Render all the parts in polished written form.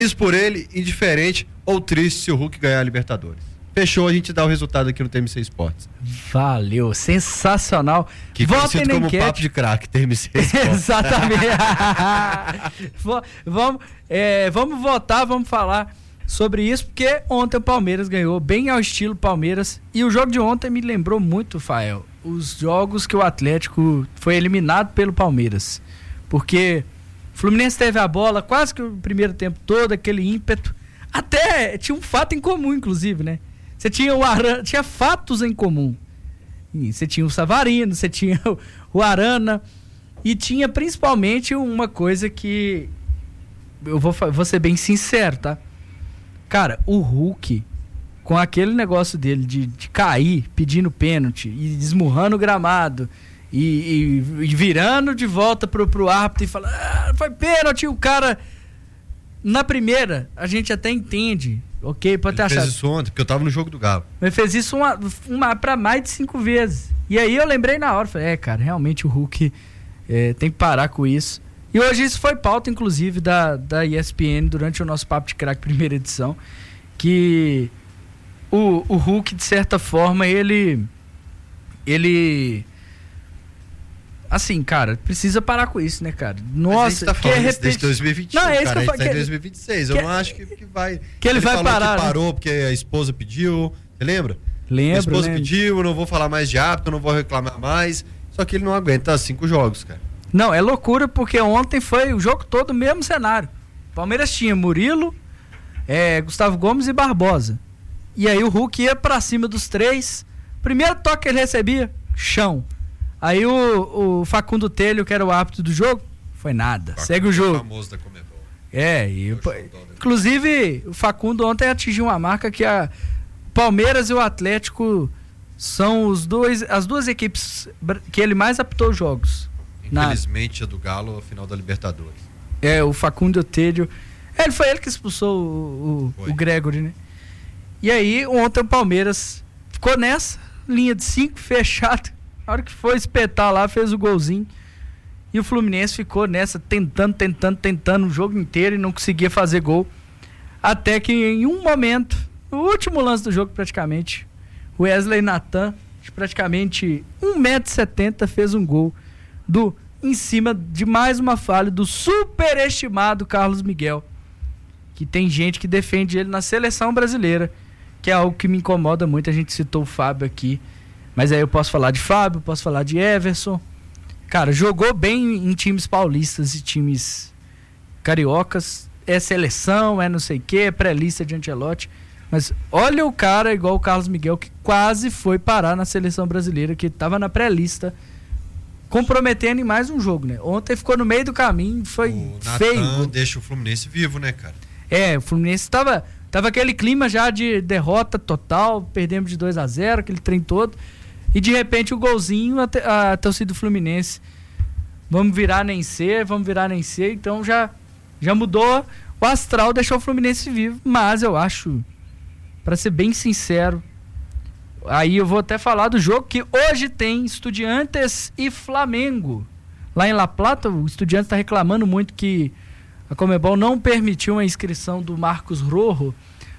Feliz por ele, indiferente ou triste se o Hulk ganhar a Libertadores. Fechou, a gente dá o resultado aqui no TMC Esportes. Valeu, sensacional. Que votem na enquete. Papo de craque, TMC Esportes. Exatamente. Vamos votar, vamos falar sobre isso, porque ontem o Palmeiras ganhou bem ao estilo Palmeiras. E o jogo de ontem me lembrou muito, Fael, os jogos que o Atlético foi eliminado pelo Palmeiras. Porque o Fluminense teve a bola quase que o primeiro tempo todo, aquele ímpeto. Até tinha um fato em comum, inclusive, né? Você tinha tinha fatos em comum. E você tinha o Savarino, você tinha o Arana. E tinha principalmente uma coisa que... Eu vou ser bem sincero, tá? Cara, o Hulk, com aquele negócio dele de cair, pedindo pênalti, e esmurrando o gramado, e virando de volta pro árbitro e falando, foi pênalti, o cara... Na primeira, a gente até entende, ok? Pode ter achado. Ele fez isso ontem, porque eu tava no jogo do Galo. Ele fez isso pra mais de 5 vezes. E aí eu lembrei na hora, falei, cara, realmente o Hulk tem que parar com isso. E hoje isso foi pauta, inclusive, da ESPN, durante o nosso Papo de Craque primeira edição, que o Hulk, de certa forma, ele assim, cara, precisa parar com isso, né, cara? Nossa, a gente tá falando isso desde 2021, não, é isso cara, que eu a gente tá em 2026, eu não acho que vai... Que ele vai parar, que parou porque a esposa pediu, você lembra? Lembro, a esposa pediu, eu não vou falar mais de hábito, eu não vou reclamar mais, só que ele não aguenta 5 jogos, cara. Não, é loucura, porque ontem foi o jogo todo o mesmo cenário. O Palmeiras tinha Murilo, Gustavo Gomes e Barbosa. E aí o Hulk ia pra cima dos 3, primeiro toque que ele recebia, chão. Aí o Facundo Telho, que era o árbitro do jogo, foi nada. Facundo segue o jogo. Famoso da Comebol. Inclusive, o Facundo ontem atingiu uma marca que a Palmeiras e o Atlético são as duas equipes que ele mais apitou jogos. Infelizmente, a do Galo, a final da Libertadores. O Facundo Telho. Foi ele que expulsou o Gregory, né? E aí, ontem o Palmeiras ficou nessa linha de 5, fechado. Na hora que foi espetar lá, fez o golzinho. E o Fluminense ficou nessa, tentando o jogo inteiro e não conseguia fazer gol. Até que em um momento, no último lance do jogo praticamente, o Wesley Nathan, de praticamente 1,70 m, fez um gol em cima de mais uma falha do superestimado Carlos Miguel. Que tem gente que defende ele na seleção brasileira, que é algo que me incomoda muito. A gente citou o Fábio aqui. Mas aí eu posso falar de Fábio, posso falar de Everson. Cara, jogou bem em times paulistas e times cariocas. É seleção, é não sei o que, é pré-lista de Ancelotti. Mas olha o cara igual o Carlos Miguel, que quase foi parar na seleção brasileira, que estava na pré-lista, comprometendo em mais um jogo, né? Ontem ficou no meio do caminho, foi feio. O Nathan deixa o Fluminense vivo, né, cara? O Fluminense tava aquele clima já de derrota total, perdemos de 2-0, aquele trem todo. E de repente o golzinho, a torcida do Fluminense, vamos virar nem ser, então já mudou o astral, deixou o Fluminense vivo. Mas eu acho, pra ser bem sincero, aí eu vou até falar do jogo que hoje tem Estudiantes e Flamengo. Lá em La Plata, o Estudiantes está reclamando muito que a Comebol não permitiu a inscrição do Marcos Rojo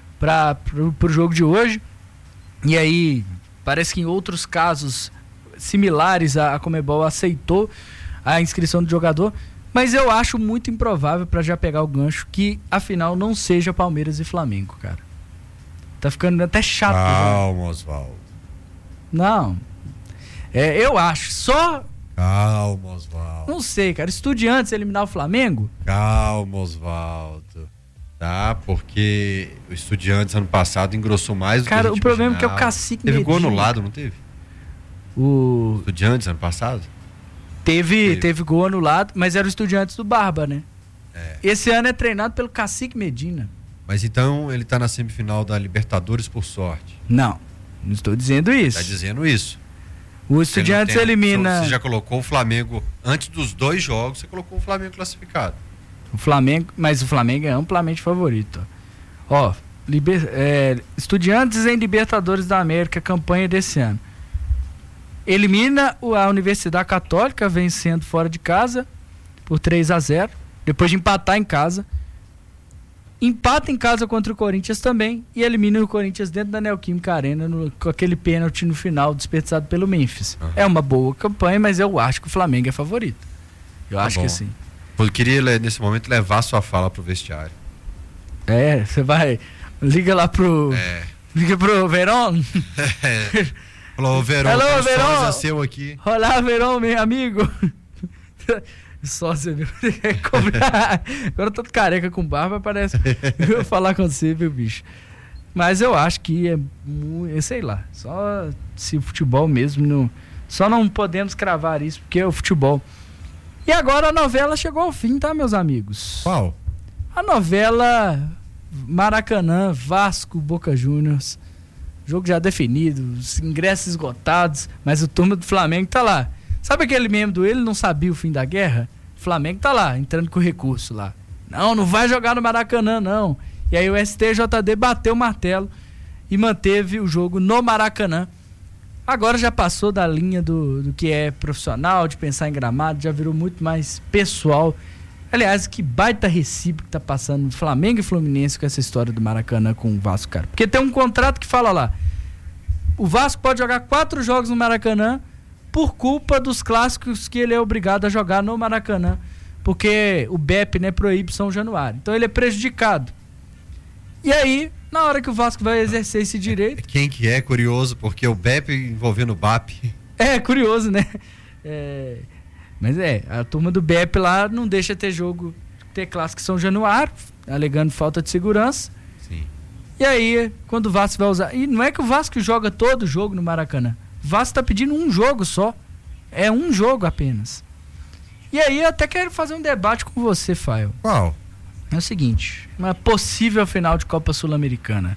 pro jogo de hoje. E aí... Parece que em outros casos similares a Comebol aceitou a inscrição do jogador, mas eu acho muito improvável, para já pegar o gancho, que a final não seja Palmeiras e Flamengo, cara. Tá ficando até chato. Calma, Oswaldo. Não. Eu acho. Calma, Oswaldo. Não sei, cara. Estudiantes eliminar o Flamengo? Calma, Oswaldo. Tá, porque o Estudiantes ano passado engrossou mais do que a gente o problema imaginava. É que é o Cacique Teve Medina. gol anulado, não teve? O Estudiantes ano passado? Teve gol anulado, mas era o Estudiantes do Barba, né? Esse ano é treinado pelo Cacique Medina. Mas então ele tá na semifinal da Libertadores por sorte? Não estou dizendo isso. Tá dizendo isso. O Estudiantes elimina... Você já colocou o Flamengo, antes dos 2 jogos, você colocou o Flamengo classificado. Mas o Flamengo é amplamente favorito. Estudiantes em Libertadores da América, campanha desse ano. Elimina a Universidade Católica, vencendo fora de casa por 3-0, depois de empatar em casa. empata em casa contra o Corinthians também e elimina o Corinthians dentro da Neoquímica Arena com aquele pênalti no final desperdiçado pelo Memphis. É uma boa campanha, mas eu acho que o Flamengo é favorito. Eu acho que sim. Eu queria, nesse momento, levar sua fala pro vestiário. Você vai... Liga lá pro... Liga pro Verón. Falou, Verón, alô, Verón. É seu aqui. Olá, Verón, meu amigo. Sócio, viu? Agora eu tô careca com barba, parece. Eu vou falar com você, viu, bicho? Mas eu acho que sei lá, só se o futebol mesmo só não podemos cravar isso, porque é o futebol. E agora a novela chegou ao fim, tá, meus amigos? Qual? A novela Maracanã, Vasco, Boca Juniors. Jogo já definido, os ingressos esgotados, mas o turma do Flamengo tá lá. Sabe aquele meme do ele não sabia o fim da guerra? O Flamengo tá lá, entrando com recurso lá. Não vai jogar no Maracanã, não. E aí o STJD bateu o martelo e manteve o jogo no Maracanã. Agora já passou da linha do que é profissional, de pensar em gramado, já virou muito mais pessoal. Aliás, que baita recibo que tá passando Flamengo e Fluminense com essa história do Maracanã com o Vasco, cara. Porque tem um contrato que fala lá, o Vasco pode jogar 4 jogos no Maracanã por culpa dos clássicos que ele é obrigado a jogar no Maracanã, porque o BEP, né, proíbe São Januário. Então ele é prejudicado. E aí, na hora que o Vasco vai exercer esse direito... Quem que é curioso, porque o BEP envolvendo o BAP... É, curioso, né? Mas a turma do BEP lá não deixa ter clássico São Januário, alegando falta de segurança. Sim. E aí, quando o Vasco vai usar... E não é que o Vasco joga todo o jogo no Maracanã. O Vasco tá pedindo um jogo só. É um jogo apenas. E aí eu até quero fazer um debate com você, Fael. Qual? É o seguinte, uma possível final de Copa Sul-Americana.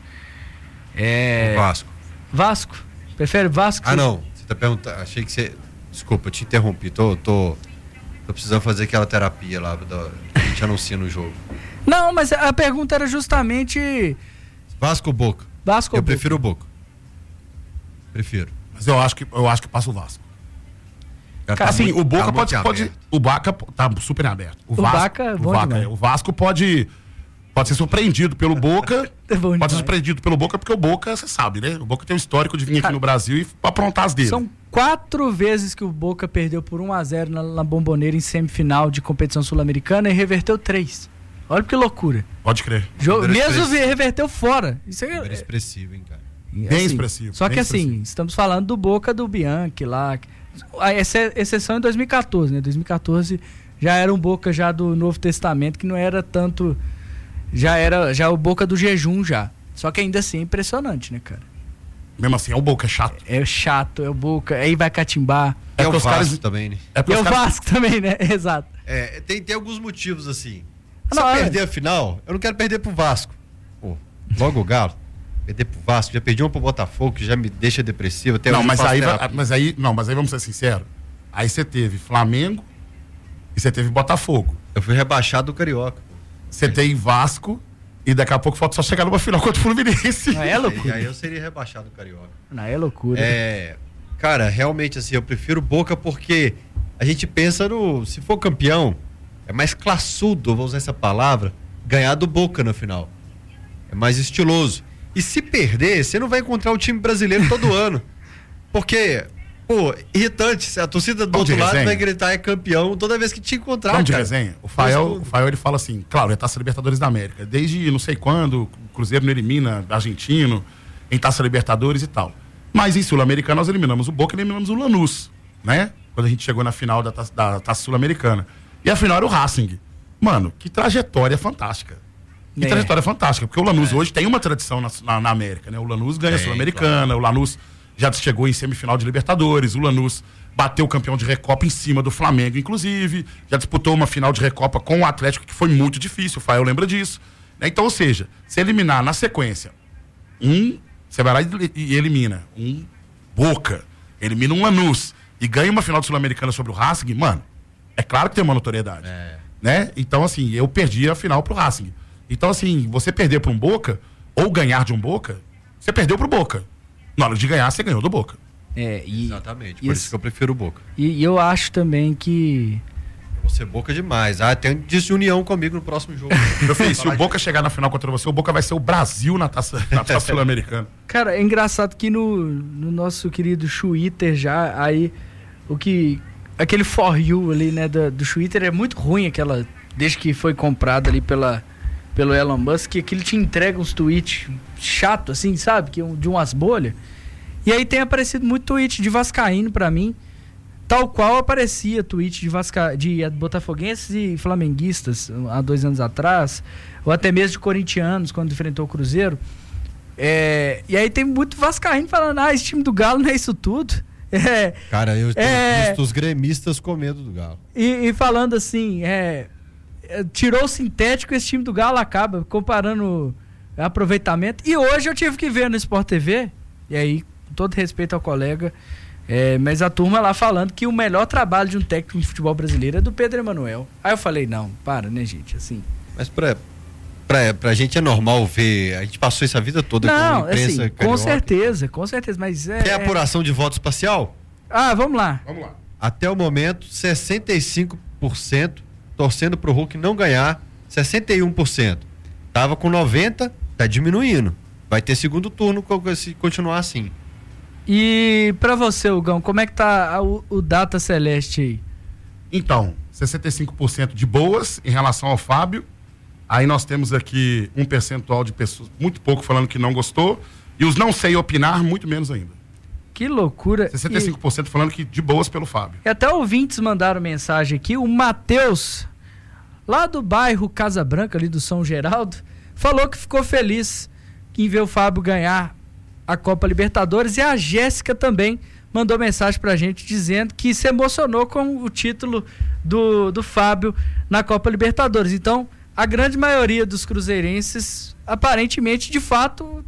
O Vasco. Vasco? Prefere Vasco? Não. Você tá perguntando... Achei que você... Desculpa, eu te interrompi. Tô precisando fazer aquela terapia lá que a gente anuncia no jogo. Não, mas a pergunta era justamente... Vasco ou Boca? Vasco ou Boca? Eu prefiro o Boca. Prefiro. Mas eu acho que passa o Vasco. Assim, o Boca pode. O Boca tá super aberto. O Vasco pode ser surpreendido pelo Boca. Pode ser surpreendido pelo Boca, porque o Boca, você sabe, né? O Boca tem o histórico de vir aqui no Brasil e aprontar as dele. São 4 vezes que o Boca perdeu por 1-0 na Bombonera em semifinal de competição sul-americana e reverteu 3. Olha que loucura. Pode crer. Mesmo reverteu fora. Isso é expressivo, hein, cara? Bem expressivo. Só que assim, estamos falando do Boca do Bianchi lá. A exceção em 2014, né? 2014 já era um Boca já do Novo Testamento, que não era tanto... Já o Boca do jejum já. Só que ainda assim é impressionante, né, cara? Mesmo assim, é o Boca, é chato. É chato, é o Boca. Aí vai catimbar. É o Vasco também, né? E o Vasco também, né? Exato. Tem alguns motivos, assim. Se eu perder a final, eu não quero perder pro Vasco. Pô, logo o Galo. Perder pro Vasco, já perdi um pro Botafogo, que já me deixa depressivo. Até mas aí vamos ser sinceros. Aí você teve Flamengo e você teve Botafogo. Eu fui rebaixado do Carioca. Você tem Vasco e daqui a pouco falta só chegar numa final contra o Fluminense. Não é loucura. Aí eu seria rebaixado do Carioca. Não é loucura. Cara, realmente assim, eu prefiro Boca porque a gente pensa se for campeão, é mais classudo, vou usar essa palavra, ganhar do Boca na final. É mais estiloso. E se perder, você não vai encontrar o time brasileiro todo ano. Porque, irritante, a torcida do outro lado vai gritar é campeão toda vez que te encontrar. Vamos de resenha. O Fael ele fala assim, claro, ele Taça Libertadores da América. Desde não sei quando, o Cruzeiro não elimina argentino, em Taça Libertadores e tal. Mas em Sul-Americana nós eliminamos o Boca e eliminamos o Lanús, né? Quando a gente chegou na final da Taça Sul-Americana. E a final era o Racing. Mano, que trajetória fantástica. Que trajetória fantástica, porque o Lanús hoje tem uma tradição na América, né? O Lanús ganha a Sul-Americana, claro. O Lanús já chegou em semifinal de Libertadores, o Lanús bateu o campeão de Recopa em cima do Flamengo, inclusive, já disputou uma final de Recopa com o Atlético, que foi muito difícil, o Fael lembra disso. Então, ou seja, se eliminar na sequência, você vai lá e elimina um Boca, elimina um Lanús e ganha uma final de Sul-Americana sobre o Racing, mano, é claro que tem uma notoriedade, né? Então, assim, eu perdi a final pro Racing. Então, assim, você perder para um Boca, ou ganhar de um Boca, você perdeu pro Boca. Na hora de ganhar, você ganhou do Boca. Exatamente, por isso que eu prefiro o Boca. E eu acho também que Vou ser Boca demais. Tem desunião comigo no próximo jogo. Meu filho, se o Boca chegar na final contra você, o Boca vai ser o Brasil na taça sul-americana. Cara, é engraçado que no nosso querido Twitter já, aí, aquele for you ali, né, do Twitter é muito ruim, desde que foi comprado ali pelo Elon Musk, que ele te entrega uns tweets chato assim, sabe, de umas bolhas. E aí tem aparecido muito tweet de vascaíno pra mim, tal qual aparecia tweet de botafoguenses e flamenguistas há 2 anos atrás, ou até mesmo de corintianos quando enfrentou o Cruzeiro. E aí tem muito vascaíno falando, esse time do Galo não é isso tudo. Cara, eu tô os gremistas com medo do Galo. E falando assim, tirou o sintético, esse time do Galo acaba, comparando aproveitamento. E hoje eu tive que ver no Sport TV, e aí, com todo respeito ao colega, mas a turma lá falando que o melhor trabalho de um técnico de futebol brasileiro é do Pedro Emanuel. Aí eu falei, não, para, né, gente, assim. Mas pra gente é normal ver, a gente passou essa vida toda com a imprensa assim, carioca. com certeza, mas Quer apuração de voto espacial? Vamos lá. Até o momento, 65% torcendo pro Hulk não ganhar, 61%. Tava com 90%, tá diminuindo. Vai ter segundo turno se continuar assim. E pra você, Hugão, como é que tá o Data Celeste aí? Então, 65% de boas em relação ao Fábio. Aí nós temos aqui um percentual de pessoas, muito pouco, falando que não gostou. E os não sei opinar, muito menos ainda. Que loucura. 65% falando que de boas pelo Fábio. E até ouvintes mandaram mensagem aqui. O Matheus, lá do bairro Casa Branca, ali do São Geraldo, falou que ficou feliz em ver o Fábio ganhar a Copa Libertadores. E a Jéssica também mandou mensagem pra gente dizendo que se emocionou com o título do Fábio na Copa Libertadores. Então, a grande maioria dos cruzeirenses, aparentemente, de fato,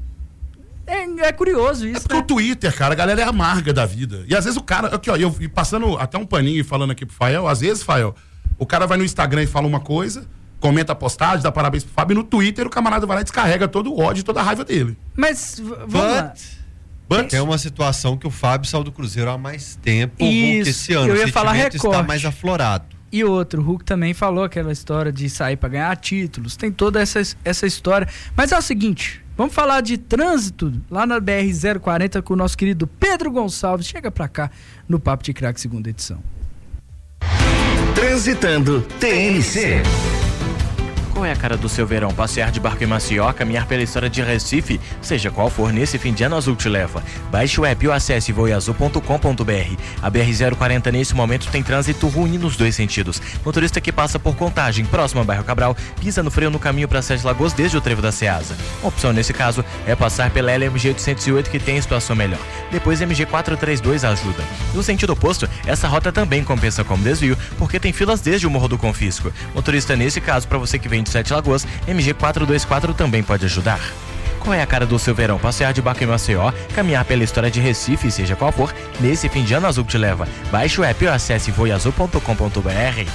é curioso isso. Porque o Twitter, cara, a galera é amarga da vida. E às vezes o cara, aqui ó, eu passando até um paninho e falando aqui pro Fael, às vezes, Fael, o cara vai no Instagram e fala uma coisa, comenta a postagem, dá parabéns pro Fábio, e no Twitter o camarada vai lá e descarrega todo o ódio, toda a raiva dele. Mas, vamos lá. É uma situação que o Fábio saiu do Cruzeiro há mais tempo. Isso, esse ano eu ia falar recorte. Está mais aflorado. E outro, o Hulk também falou aquela história de sair para ganhar títulos, tem toda essa história. Mas é o seguinte, vamos falar de trânsito lá na BR-040 com o nosso querido Pedro Gonçalves. Chega para cá no Papo de Craque, segunda edição. Transitando TNC. Qual é a cara do seu verão? Passear de barco em Maceió, caminhar pela história de Recife, seja qual for, nesse fim de ano Azul te leva. Baixe o app ou acesse voiazul.com.br. A BR-040 nesse momento tem trânsito ruim nos 2 sentidos. Motorista que passa por Contagem, próximo a Bairro Cabral, pisa no freio no caminho para Sete Lagoas desde o trevo da Ceasa. A opção nesse caso é passar pela LMG 808 que tem situação melhor. Depois MG 432 ajuda. No sentido oposto, essa rota também compensa como desvio, porque tem filas desde o Morro do Confisco. Motorista nesse caso, para você que vem de Sete Lagoas, MG 424 também pode ajudar. Qual é a cara do seu verão? Passear de barco em Maceió, caminhar pela história de Recife, seja qual for, nesse fim de ano Azul te leva. Baixe o app ou acesse voiazul.com.br.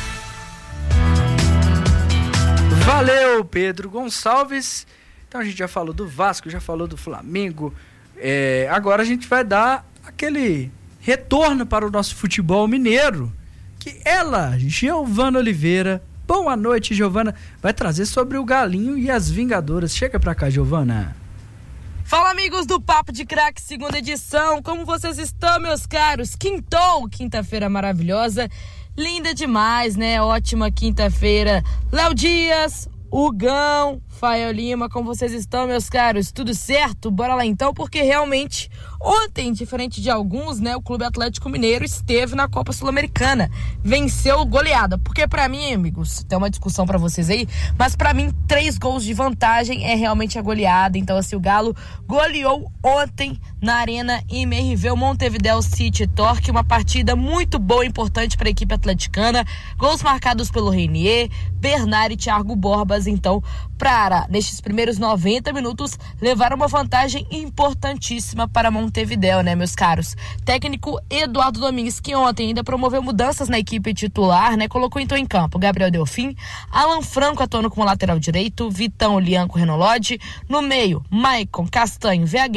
Valeu, Pedro Gonçalves. Então a gente já falou do Vasco, já falou do Flamengo. Agora a gente vai dar aquele retorno para o nosso futebol mineiro, que ela, Giovana Oliveira. Boa noite, Giovana. Vai trazer sobre o Galinho e as Vingadoras. Chega pra cá, Giovana. Fala, amigos do Papo de Craque, segunda edição. Como vocês estão, meus caros? Quinta-feira maravilhosa. Linda demais, né? Ótima quinta-feira. Léo Dias, Hugão, Fael Lima, como vocês estão, meus caros? Tudo certo? Bora lá então, porque realmente ontem, diferente de alguns, né, o Clube Atlético Mineiro esteve na Copa Sul-Americana, venceu goleada, porque pra mim, amigos, tem uma discussão pra vocês aí, mas pra mim 3 gols de vantagem é realmente a goleada. Então assim, o Galo goleou ontem na Arena MRV o Montevideo City Torque, uma partida muito boa e importante para a equipe atleticana, gols marcados pelo Reinier, Bernard e Thiago Borbas. Então, para nestes primeiros 90 minutos levar uma vantagem importantíssima para Montevideo, né, meus caros? Técnico Eduardo Domingues, que ontem ainda promoveu mudanças na equipe titular, né, colocou então em campo Gabriel Delfim, Alan Franco atuando como lateral direito, Vitão Lianco Renolodi, no meio Maicon, Castanho, VH,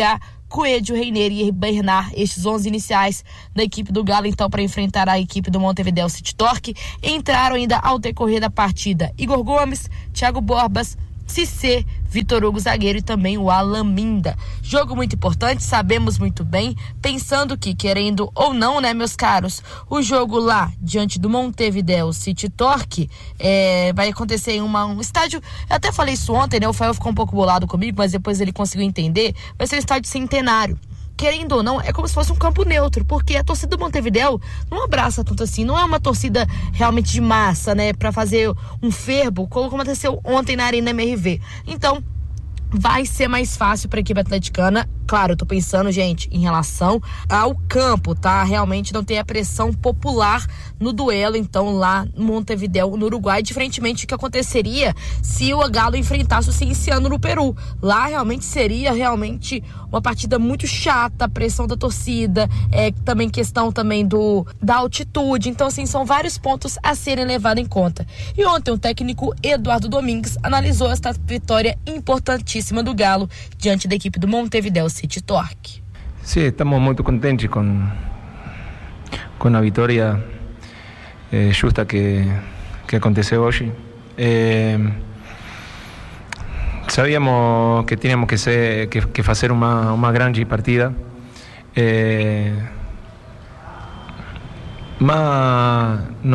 Coelho, Reiner e Bernard, estes 11 iniciais da equipe do Galo, então, para enfrentar a equipe do Montevideo City Torque. Entraram ainda ao decorrer da partida Igor Gomes, Thiago Borbas, Cissé, Vitor Hugo zagueiro e também o Alan Minda. Jogo muito importante, sabemos muito bem, pensando que, querendo ou não, né, meus caros, o jogo lá diante do Montevideo City Torque vai acontecer em um estádio. Eu até falei isso ontem, né? O Fael ficou um pouco bolado comigo, mas depois ele conseguiu entender. Vai ser um estádio centenário. Querendo ou não, é como se fosse um campo neutro, porque a torcida do Montevideo não abraça tanto assim, não é uma torcida realmente de massa, né, pra fazer um fervo, como aconteceu ontem na Arena MRV. Então, vai ser mais fácil para a equipe atleticana. Claro, eu tô pensando, gente, em relação ao campo, tá? Realmente não tem a pressão popular no duelo, então, lá no Montevideo, no Uruguai, diferentemente do que aconteceria se o Galo enfrentasse o Cienciano no Peru. Lá, realmente, seria uma partida muito chata, a pressão da torcida, também questão também da altitude. Então, assim, são vários pontos a serem levados em conta. E ontem, o técnico Eduardo Domingues analisou esta vitória importantíssima do Galo diante da equipe do Montevideo City Torque. Sí, estamos muito contentes com a vitória justa que aconteceu hoje. Sabíamos que teníamos que fazer uma grande partida, mas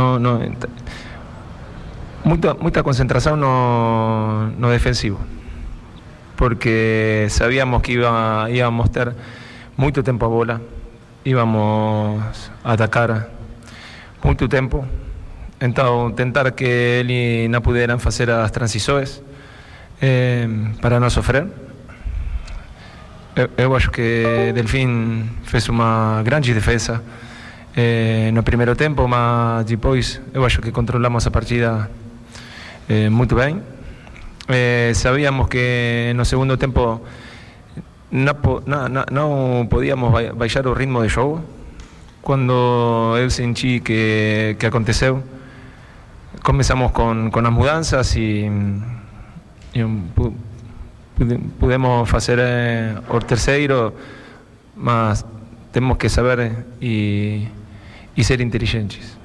muita concentração no defensivo, porque sabíamos que íbamos a ter muito tempo a bola, íbamos a atacar muito tempo, então tentar que eles não pudessem fazer as transições para não sofrer. Eu acho que Delfim fez uma grande defesa no primeiro tempo, mas depois eu acho que controlamos a partida muito bem. Sabíamos que no segundo tempo não podíamos baixar o ritmo de jogo. Quando eu senti que aconteceu, começamos com as mudanças e pudemos fazer o terceiro, mas temos que saber e ser inteligentes.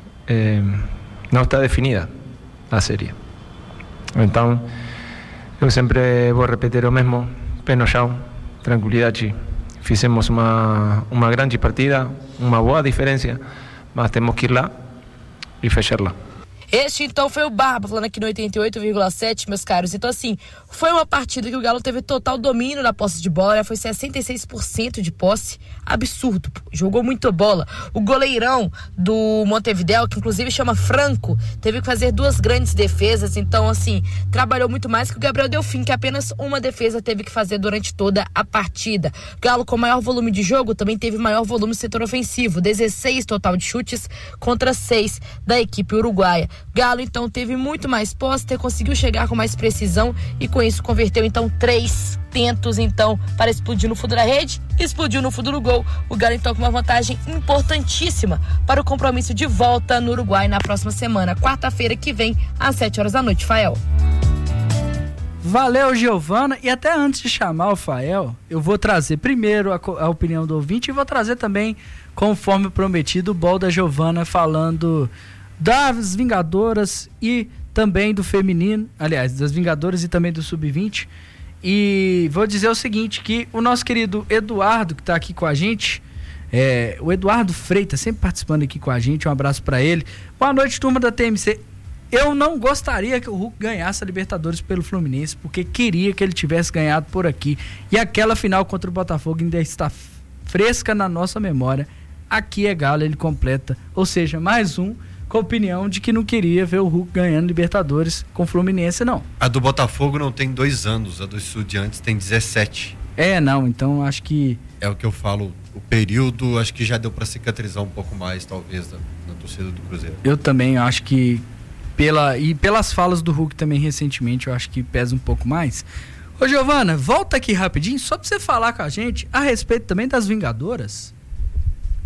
Não está definida a série. Então, eu sempre vou repetir o mesmo: pé no chão, tranquilidade. Fizemos uma grande partida, uma boa diferença, mas temos que ir lá e fechar-la. Este, então, foi o Barba, falando aqui no 88,7, meus caros. Então, assim, foi uma partida que o Galo teve total domínio na posse de bola, foi 66% de posse, absurdo, jogou muito bola. O goleirão do Montevideo, que inclusive chama Franco, teve que fazer 2 grandes defesas, então, assim, trabalhou muito mais que o Gabriel Delfim, que apenas uma defesa teve que fazer durante toda a partida. O Galo, com maior volume de jogo, também teve maior volume no setor ofensivo, 16 total de chutes contra 6 da equipe uruguaia. Galo, então, teve muito mais posse, conseguiu chegar com mais precisão e com isso converteu, então, 3 tentos, então, para explodir no fundo da rede, explodiu no fundo do gol. O Galo, então, com uma vantagem importantíssima para o compromisso de volta no Uruguai na próxima semana, quarta-feira que vem, às 7 horas da noite. Fael. Valeu, Giovana. E até antes de chamar o Fael, eu vou trazer primeiro a opinião do ouvinte e vou trazer também, conforme prometido, o bol da Giovana falando das Vingadoras e também do feminino, aliás, das Vingadoras e também do Sub-20. E vou dizer o seguinte, que o nosso querido Eduardo, que está aqui com a gente, o Eduardo Freitas, sempre participando aqui com a gente, um abraço para ele. Boa noite, turma da TMC. Eu não gostaria que o Hulk ganhasse a Libertadores pelo Fluminense, porque queria que ele tivesse ganhado por aqui. E aquela final contra o Botafogo ainda está fresca na nossa memória. Aqui é Galo, ele completa, ou seja, mais um com a opinião de que não queria ver o Hulk ganhando Libertadores com o Fluminense, não. A do Botafogo não tem 2 anos, a do Estudiantes tem 17. Não, então acho que... É o que eu falo, o período, acho que já deu para cicatrizar um pouco mais, talvez, na torcida do Cruzeiro. Eu também acho que, pelas falas do Hulk também recentemente, eu acho que pesa um pouco mais. Ô, Giovana, volta aqui rapidinho, só pra você falar com a gente a respeito também das Vingadoras.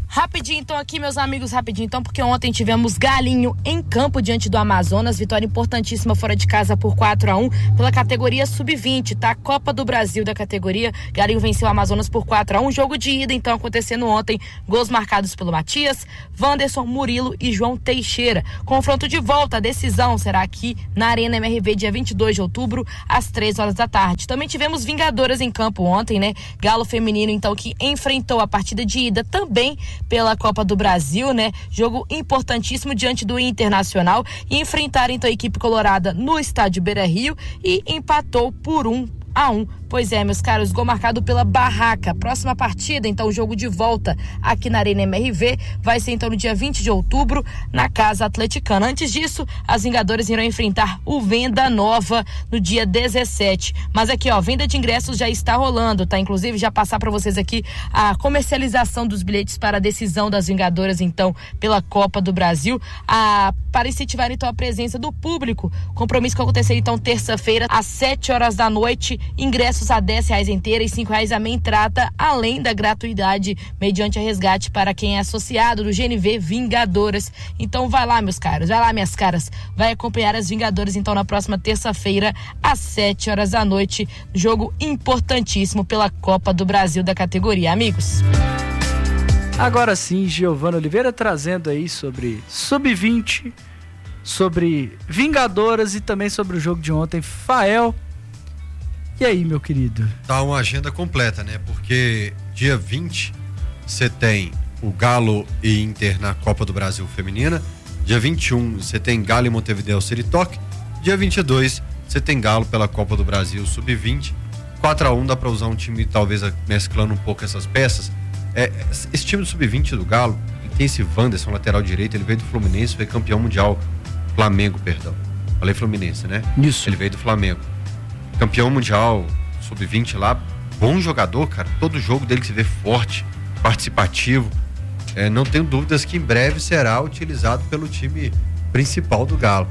Rapidinho então aqui, meus amigos, rapidinho então, porque ontem tivemos Galinho em campo diante do Amazonas, vitória importantíssima fora de casa por 4-1 pela categoria Sub-20, tá? Copa do Brasil da categoria, Galinho venceu o Amazonas por 4-1, jogo de ida então acontecendo ontem, gols marcados pelo Matias, Wanderson, Murilo e João Teixeira. Confronto de volta, a decisão será aqui na Arena MRV dia 22 de outubro, às 3 horas da tarde. Também tivemos Vingadoras em campo ontem, né? Galo feminino então que enfrentou a partida de ida também pela Copa do Brasil, né? Jogo importantíssimo diante do Internacional e enfrentaram então a equipe colorada no estádio Beira-Rio e empatou por 1-1. Pois é, meus caros, gol marcado pela Barraca. Próxima partida, então, o jogo de volta aqui na Arena MRV vai ser então no dia 20 de outubro na Casa Atleticana. Antes disso, as Vingadoras irão enfrentar o Venda Nova no dia 17. Mas aqui, ó, venda de ingressos já está rolando, tá? Inclusive, já passar para vocês aqui a comercialização dos bilhetes para a decisão das Vingadoras, então, pela Copa do Brasil. Para incentivar, então, a presença do público. Compromisso que vai acontecer, então, terça-feira, às 7 horas da noite. Ingressos a R$10 inteira e R$5 a meia entrada, além da gratuidade mediante a resgate para quem é associado do GNV Vingadoras. Então vai lá, meus caros, vai lá, minhas caras, vai acompanhar as Vingadoras então na próxima terça-feira às 7 horas da noite, jogo importantíssimo pela Copa do Brasil da categoria, amigos. Agora sim, Giovana Oliveira trazendo aí sobre Sub-20, sobre Vingadoras e também sobre o jogo de ontem. Fael, e aí, meu querido? Tá uma agenda completa, né? Porque dia 20 você tem o Galo e Inter na Copa do Brasil Feminina. Dia 21 você tem Galo e Montevideo City Talk. Dia 22 você tem Galo pela Copa do Brasil Sub-20. 4-1 dá pra usar um time talvez mesclando um pouco essas peças. Esse time do Sub-20 do Galo, tem esse Wanderson, lateral direito, ele veio do Fluminense, foi campeão mundial. Flamengo, perdão. Falei Fluminense, né? Isso. Ele veio do Flamengo. Campeão mundial, Sub-20 lá, bom jogador, cara. Todo jogo dele que se vê forte, participativo. Não tenho dúvidas que em breve será utilizado pelo time principal do Galo.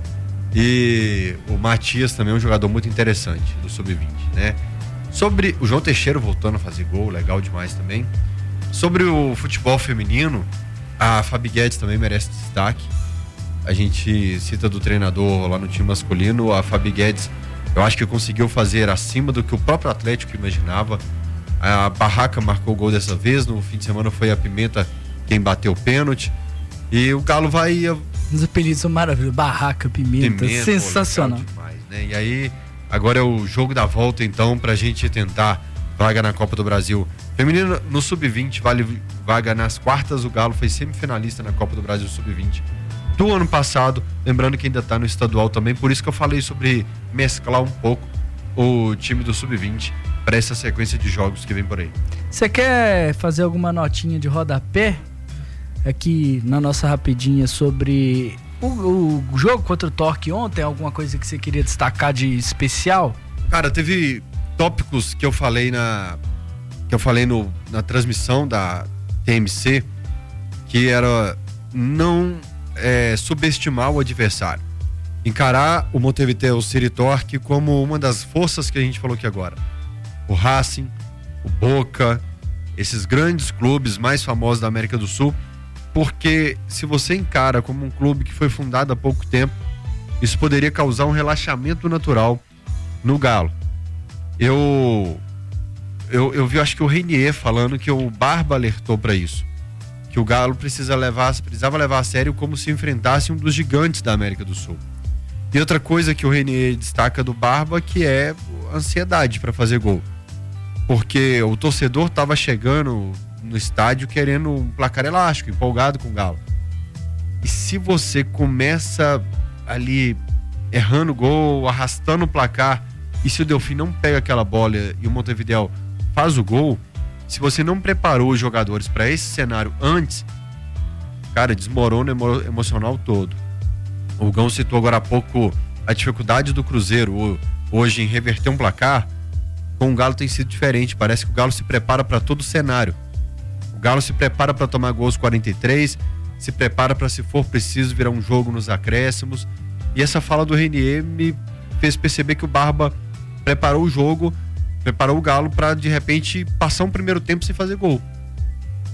E o Matias também é um jogador muito interessante do Sub-20, né? Sobre o João Teixeira voltando a fazer gol, legal demais também. Sobre o futebol feminino, a Fabi Guedes também merece destaque. A gente cita do treinador lá no time masculino, a Fabi Guedes, eu acho que conseguiu fazer acima do que o próprio Atlético imaginava. A Barraca marcou o gol dessa vez, no fim de semana foi a Pimenta quem bateu o pênalti. E o Galo vai... Os apelidos são maravilhosos, Barraca, Pimenta, sensacional. Demais, né? E aí, agora é o jogo da volta então pra gente tentar vaga na Copa do Brasil. Feminino no Sub-20 vale vaga nas quartas, o Galo foi semifinalista na Copa do Brasil Sub-20 do ano passado, lembrando que ainda tá no estadual também, por isso que eu falei sobre mesclar um pouco o time do Sub-20 para essa sequência de jogos que vem por aí. Você quer fazer alguma notinha de rodapé aqui na nossa rapidinha sobre o jogo contra o Torque ontem? Alguma coisa que você queria destacar de especial? Cara, teve tópicos que eu falei na transmissão da TMC, que era não subestimar o adversário, encarar o Montevideo City Torque como uma das forças que a gente falou aqui agora. O Racing, o Boca, esses grandes clubes mais famosos da América do Sul, porque se você encara como um clube que foi fundado há pouco tempo, isso poderia causar um relaxamento natural no Galo. Eu vi, acho que o Reinier falando que o Barba alertou para isso, que o Galo precisava levar a sério como se enfrentasse um dos gigantes da América do Sul. E outra coisa que o Reinier destaca do Barba, que é a ansiedade para fazer gol, porque o torcedor estava chegando no estádio querendo um placar elástico, empolgado com o Galo. E se você começa ali errando o gol, arrastando o placar, e se o Delfim não pega aquela bola e o Montevideo faz o gol, se você não preparou os jogadores para esse cenário antes, cara, desmorona o emocional todo. O Gão citou agora há pouco a dificuldade do Cruzeiro hoje em reverter um placar. Com o Galo tem sido diferente, parece que o Galo se prepara para todo o cenário. O Galo se prepara para tomar gols 43, se prepara para, se for preciso, virar um jogo nos acréscimos. E essa fala do Reinier me fez perceber que o Barba preparou o jogo, preparou o Galo para de repente passar um primeiro tempo sem fazer gol.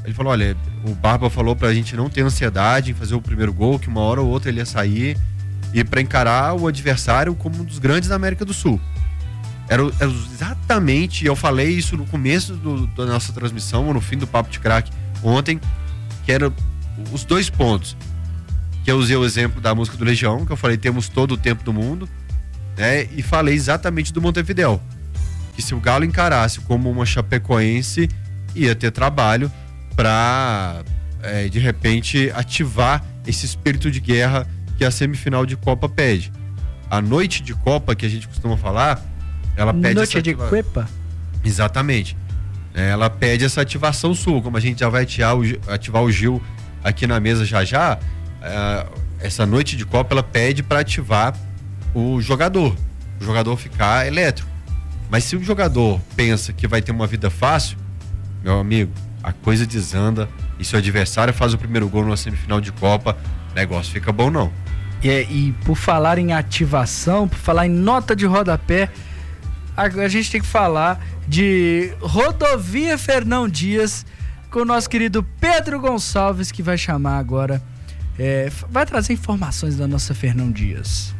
Ele falou, olha, o Barba falou pra gente não ter ansiedade em fazer o primeiro gol, que uma hora ou outra ele ia sair e pra encarar o adversário como um dos grandes da América do Sul. Era exatamente, eu falei isso no começo da nossa transmissão, ou no fim do Papo de Craque ontem, que eram os 2 pontos. Que eu usei o exemplo da música do Legião, que eu falei, temos todo o tempo do mundo, né? E falei exatamente do Montevidéu, que se o Galo encarasse como uma Chapecoense, ia ter trabalho para de repente ativar esse espírito de guerra que a semifinal de Copa pede. A noite de Copa, que a gente costuma falar, ela pede noite de Copa? Exatamente. Ela pede essa ativação sua, como a gente já vai ativar o Gil aqui na mesa já. Essa noite de Copa ela pede para ativar o jogador ficar elétrico. Mas se o jogador pensa que vai ter uma vida fácil, meu amigo, a coisa desanda, e se o adversário faz o primeiro gol numa semifinal de Copa, o negócio fica bom não. E por falar em ativação, por falar em nota de rodapé, a gente tem que falar de Rodovia Fernão Dias com o nosso querido Pedro Gonçalves, que vai chamar agora, vai trazer informações da nossa Fernão Dias.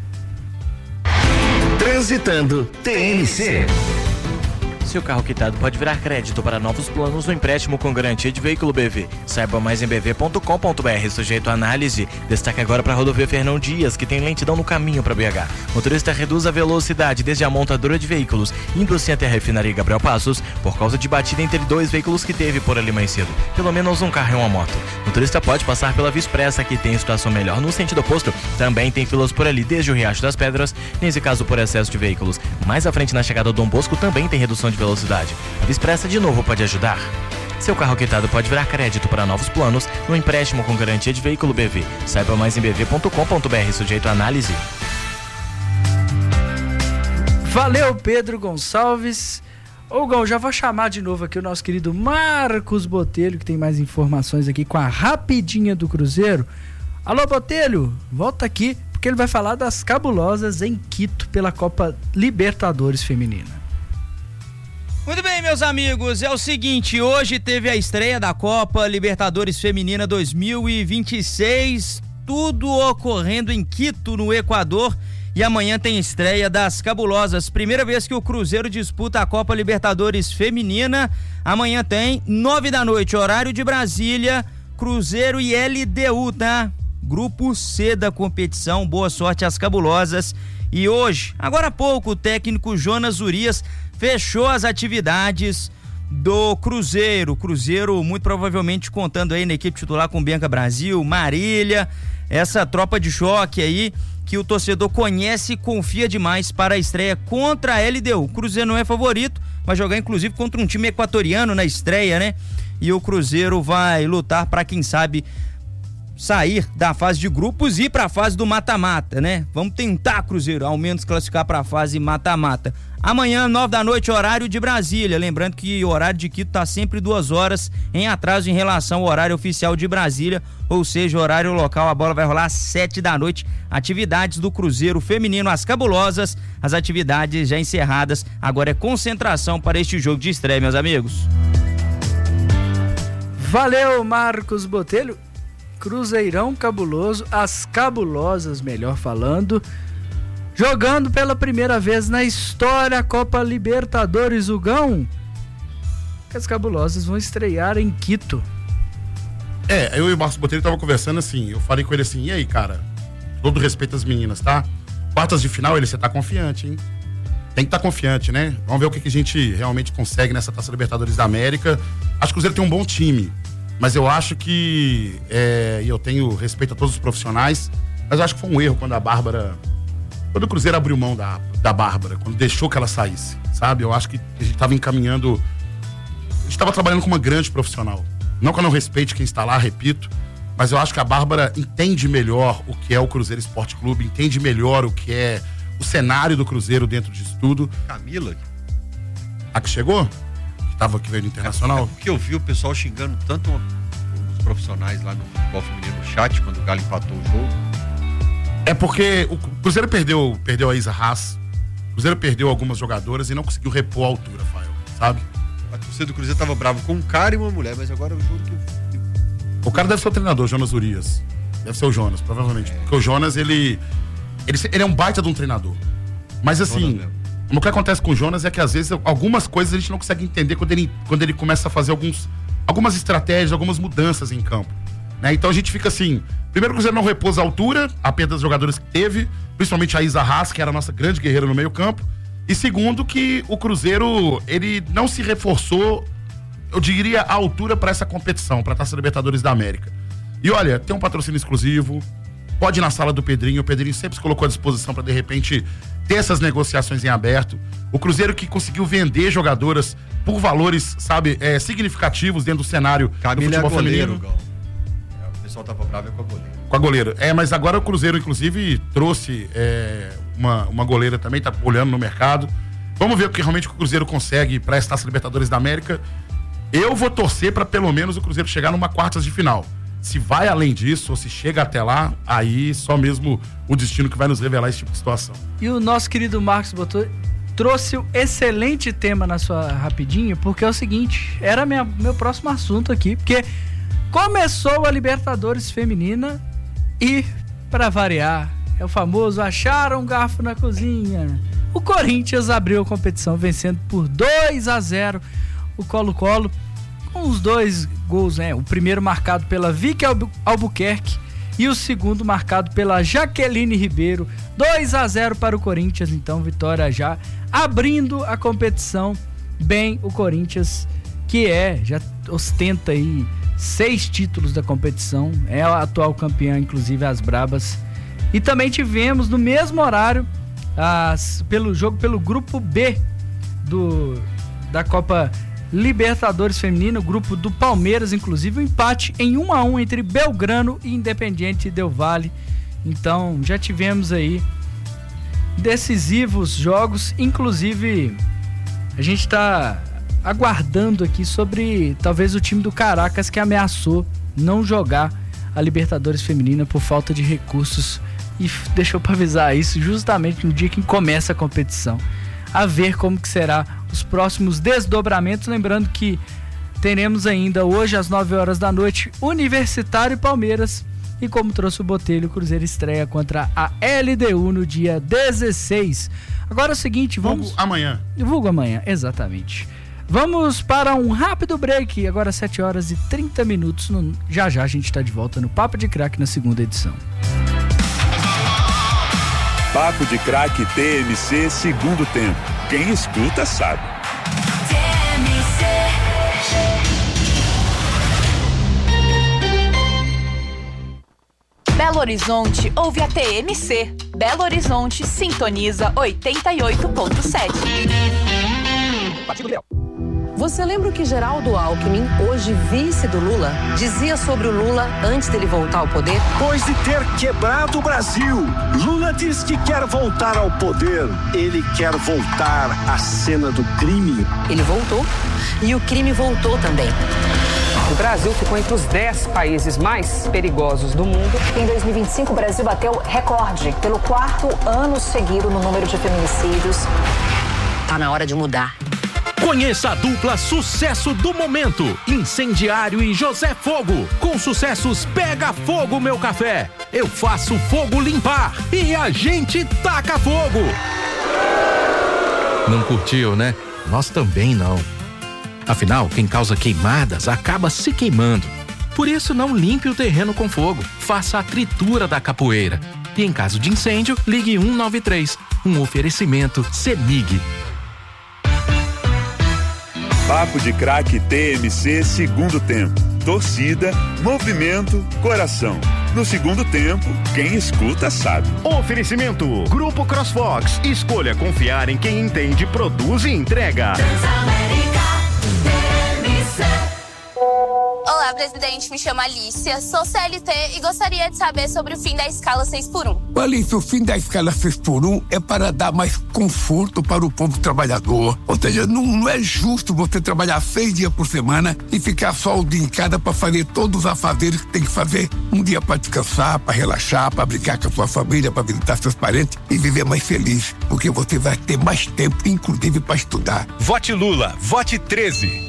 Transitando TNC. Seu carro quitado pode virar crédito para novos planos no empréstimo com garantia de veículo BV. Saiba mais em bv.com.br, sujeito à análise. Destaque agora para a Rodovia Fernão Dias, que tem lentidão no caminho para BH. Motorista reduz a velocidade desde a montadora de veículos, indo assim até a refinaria Gabriel Passos, por causa de batida entre 2 veículos que teve por ali mais cedo. Pelo menos um carro e uma moto. Motorista pode passar pela Via Expressa, que tem situação melhor no sentido oposto. Também tem filas por ali desde o Riacho das Pedras, nesse caso por excesso de veículos. Mais à frente na chegada do Dom Bosco também tem redução de velocidade. A Via Expressa de novo pode ajudar. Seu carro quitado pode virar crédito para novos planos no empréstimo com garantia de veículo BV. Saiba mais em bv.com.br, sujeito à análise. Valeu, Pedro Gonçalves. Ô, Gão, já vou chamar de novo aqui o nosso querido Marcos Botelho, que tem mais informações aqui com a rapidinha do Cruzeiro. Alô, Botelho, volta aqui, porque ele vai falar das cabulosas em Quito pela Copa Libertadores Feminina. Muito bem, meus amigos, é o seguinte, hoje teve a estreia da Copa Libertadores Feminina 2026, tudo ocorrendo em Quito, no Equador, e amanhã tem estreia das cabulosas, primeira vez que o Cruzeiro disputa a Copa Libertadores Feminina. Amanhã tem 9 da noite, horário de Brasília, Cruzeiro e LDU, tá? Grupo C da competição, boa sorte às cabulosas. E hoje, agora há pouco, o técnico Jonas Urias fechou as atividades do Cruzeiro. Cruzeiro muito provavelmente contando aí na equipe titular com Bianca Brasil, Marília, essa tropa de choque aí que o torcedor conhece e confia demais para a estreia contra a LDU. O Cruzeiro não é favorito, vai jogar inclusive contra um time equatoriano na estreia, né? E o Cruzeiro vai lutar para, quem sabe, sair da fase de grupos e ir para a fase do mata-mata, né? Vamos tentar, Cruzeiro, ao menos classificar para a fase mata-mata. Amanhã, 9 da noite, horário de Brasília. Lembrando que o horário de Quito tá sempre 2 horas em atraso em relação ao horário oficial de Brasília, ou seja, o horário local, a bola vai rolar às 7 da noite. Atividades do Cruzeiro feminino, as cabulosas, as atividades já encerradas. Agora é concentração para este jogo de estreia, meus amigos. Valeu, Marcos Botelho. Cruzeirão cabuloso, as cabulosas, melhor falando, jogando pela primeira vez na história a Copa Libertadores, o Gão. As cabulosas vão estrear em Quito. Eu e o Marcos Botelho tava conversando assim, eu falei com ele assim, e aí, cara, todo respeito às meninas, tá? Quartas de final, você tá confiante, hein? Tem que estar confiante, né? Vamos ver o que a gente realmente consegue nessa Taça Libertadores da América. Acho que o Cruzeiro tem um bom time, mas eu acho que, e eu tenho respeito a todos os profissionais, mas eu acho que foi um erro quando o Cruzeiro abriu mão da Bárbara, quando deixou que ela saísse, sabe? Eu acho que a gente estava encaminhando, a gente estava trabalhando com uma grande profissional. Não que eu não respeite quem está lá, repito, mas eu acho que a Bárbara entende melhor o que é o Cruzeiro Esporte Clube, entende melhor o que é o cenário do Cruzeiro dentro disso tudo. Camila? A que chegou? Tava aqui veio do Internacional. Porque eu vi o pessoal xingando tanto os profissionais lá no futebol feminino no chat, quando o Galo empatou o jogo. É porque o Cruzeiro perdeu a Isa Haas, o Cruzeiro perdeu algumas jogadoras e não conseguiu repor a altura, Fael, sabe? a torcida do Cruzeiro tava bravo com um cara e uma mulher, mas agora eu juro que... O cara deve ser o treinador, Jonas Urias. Deve ser o Jonas, provavelmente. Porque o Jonas, ele é um baita de um treinador. Mas assim, o que acontece com o Jonas é que às vezes algumas coisas a gente não consegue entender quando ele começa a fazer algumas estratégias, algumas mudanças em campo. Né? Então a gente fica assim, primeiro o Cruzeiro não repôs a altura, a perda dos jogadores que teve, principalmente a Isa Haas, que era a nossa grande guerreira no meio campo. E segundo que o Cruzeiro, ele não se reforçou, eu diria, a altura para essa competição, para a Taça Libertadores da América. E olha, tem um patrocínio exclusivo, pode ir na sala do Pedrinho, o Pedrinho sempre se colocou à disposição para de repente ter essas negociações em aberto. O Cruzeiro que conseguiu vender jogadoras por valores, sabe, significativos dentro do cenário do futebol feminino. O pessoal tava bravo com a goleira. Com a goleira. Mas agora o Cruzeiro, inclusive, trouxe uma goleira também, tá olhando no mercado. Vamos ver o que realmente o Cruzeiro consegue para essa Taça Libertadores da América. Eu vou torcer para pelo menos o Cruzeiro chegar numa quartas de final. Se vai além disso, ou se chega até lá, aí só mesmo o destino que vai nos revelar esse tipo de situação. E o nosso querido Marcos trouxe um excelente tema na sua rapidinho, porque é o seguinte, era meu próximo assunto aqui, porque começou a Libertadores feminina e, para variar, é o famoso acharam um garfo na cozinha. O Corinthians abriu a competição vencendo por 2-0 o Colo-Colo, com os 2 gols, né? O primeiro marcado pela Vicky Albuquerque e o segundo marcado pela Jaqueline Ribeiro. 2-0 para o Corinthians, então vitória já abrindo a competição bem o Corinthians, que já ostenta aí 6 títulos da competição, é a atual campeã, inclusive as Brabas. E também tivemos no mesmo horário pelo grupo B da Copa Libertadores Feminino, o grupo do Palmeiras, inclusive, um empate em 1-1 entre Belgrano e Independiente Del Valle. Então, já tivemos aí decisivos jogos, inclusive a gente está aguardando aqui sobre talvez o time do Caracas, que ameaçou não jogar a Libertadores Feminina por falta de recursos e deixou para avisar isso justamente no dia que começa a competição. A ver como que será os próximos desdobramentos, lembrando que teremos ainda hoje às 9 horas da noite Universitário e Palmeiras, e como trouxe o Botelho, o Cruzeiro estreia contra a LDU no dia 16. Agora é o seguinte, vamos... Vulgo amanhã, exatamente. Vamos para um rápido break, agora 7h30. Já a gente está de volta no Papo de Craque na segunda edição. Papo de Craque TMC segundo tempo. Quem escuta sabe. Belo Horizonte ouve a TMC. Belo Horizonte sintoniza 88.7. Você lembra o que Geraldo Alckmin, hoje vice do Lula, dizia sobre o Lula antes dele voltar ao poder? Depois de ter quebrado o Brasil, Lula diz que quer voltar ao poder. Ele quer voltar à cena do crime. Ele voltou e o crime voltou também. O Brasil ficou entre os 10 países mais perigosos do mundo. Em 2025, o Brasil bateu recorde pelo 4º ano seguido no número de feminicídios. Tá na hora de mudar. Conheça a dupla sucesso do momento, Incendiário e José Fogo. Com sucessos Pega Fogo Meu Café, Eu Faço Fogo Limpar e A Gente Taca Fogo. Não curtiu, né? Nós também não. Afinal, quem causa queimadas acaba se queimando. Por isso, não limpe o terreno com fogo. Faça a tritura da capoeira. E em caso de incêndio, ligue 193. Um oferecimento CEMIG. Papo de Craque TMC segundo tempo. Torcida, movimento, coração. No segundo tempo, quem escuta sabe. Oferecimento Grupo CrossFox. Escolha confiar em quem entende, produz e entrega. Olá, presidente. Me chamo Alicia, sou CLT e gostaria de saber sobre o fim da escala 6x1. Alicia, o fim da escala 6x1 é para dar mais conforto para o povo trabalhador. Ou seja, não é justo você trabalhar 6 dias por semana e ficar só o dia em casa para fazer todos os afazeres que tem que fazer. Um dia para descansar, para relaxar, para brincar com a sua família, para visitar seus parentes e viver mais feliz. Porque você vai ter mais tempo, inclusive para estudar. Vote Lula, vote 13.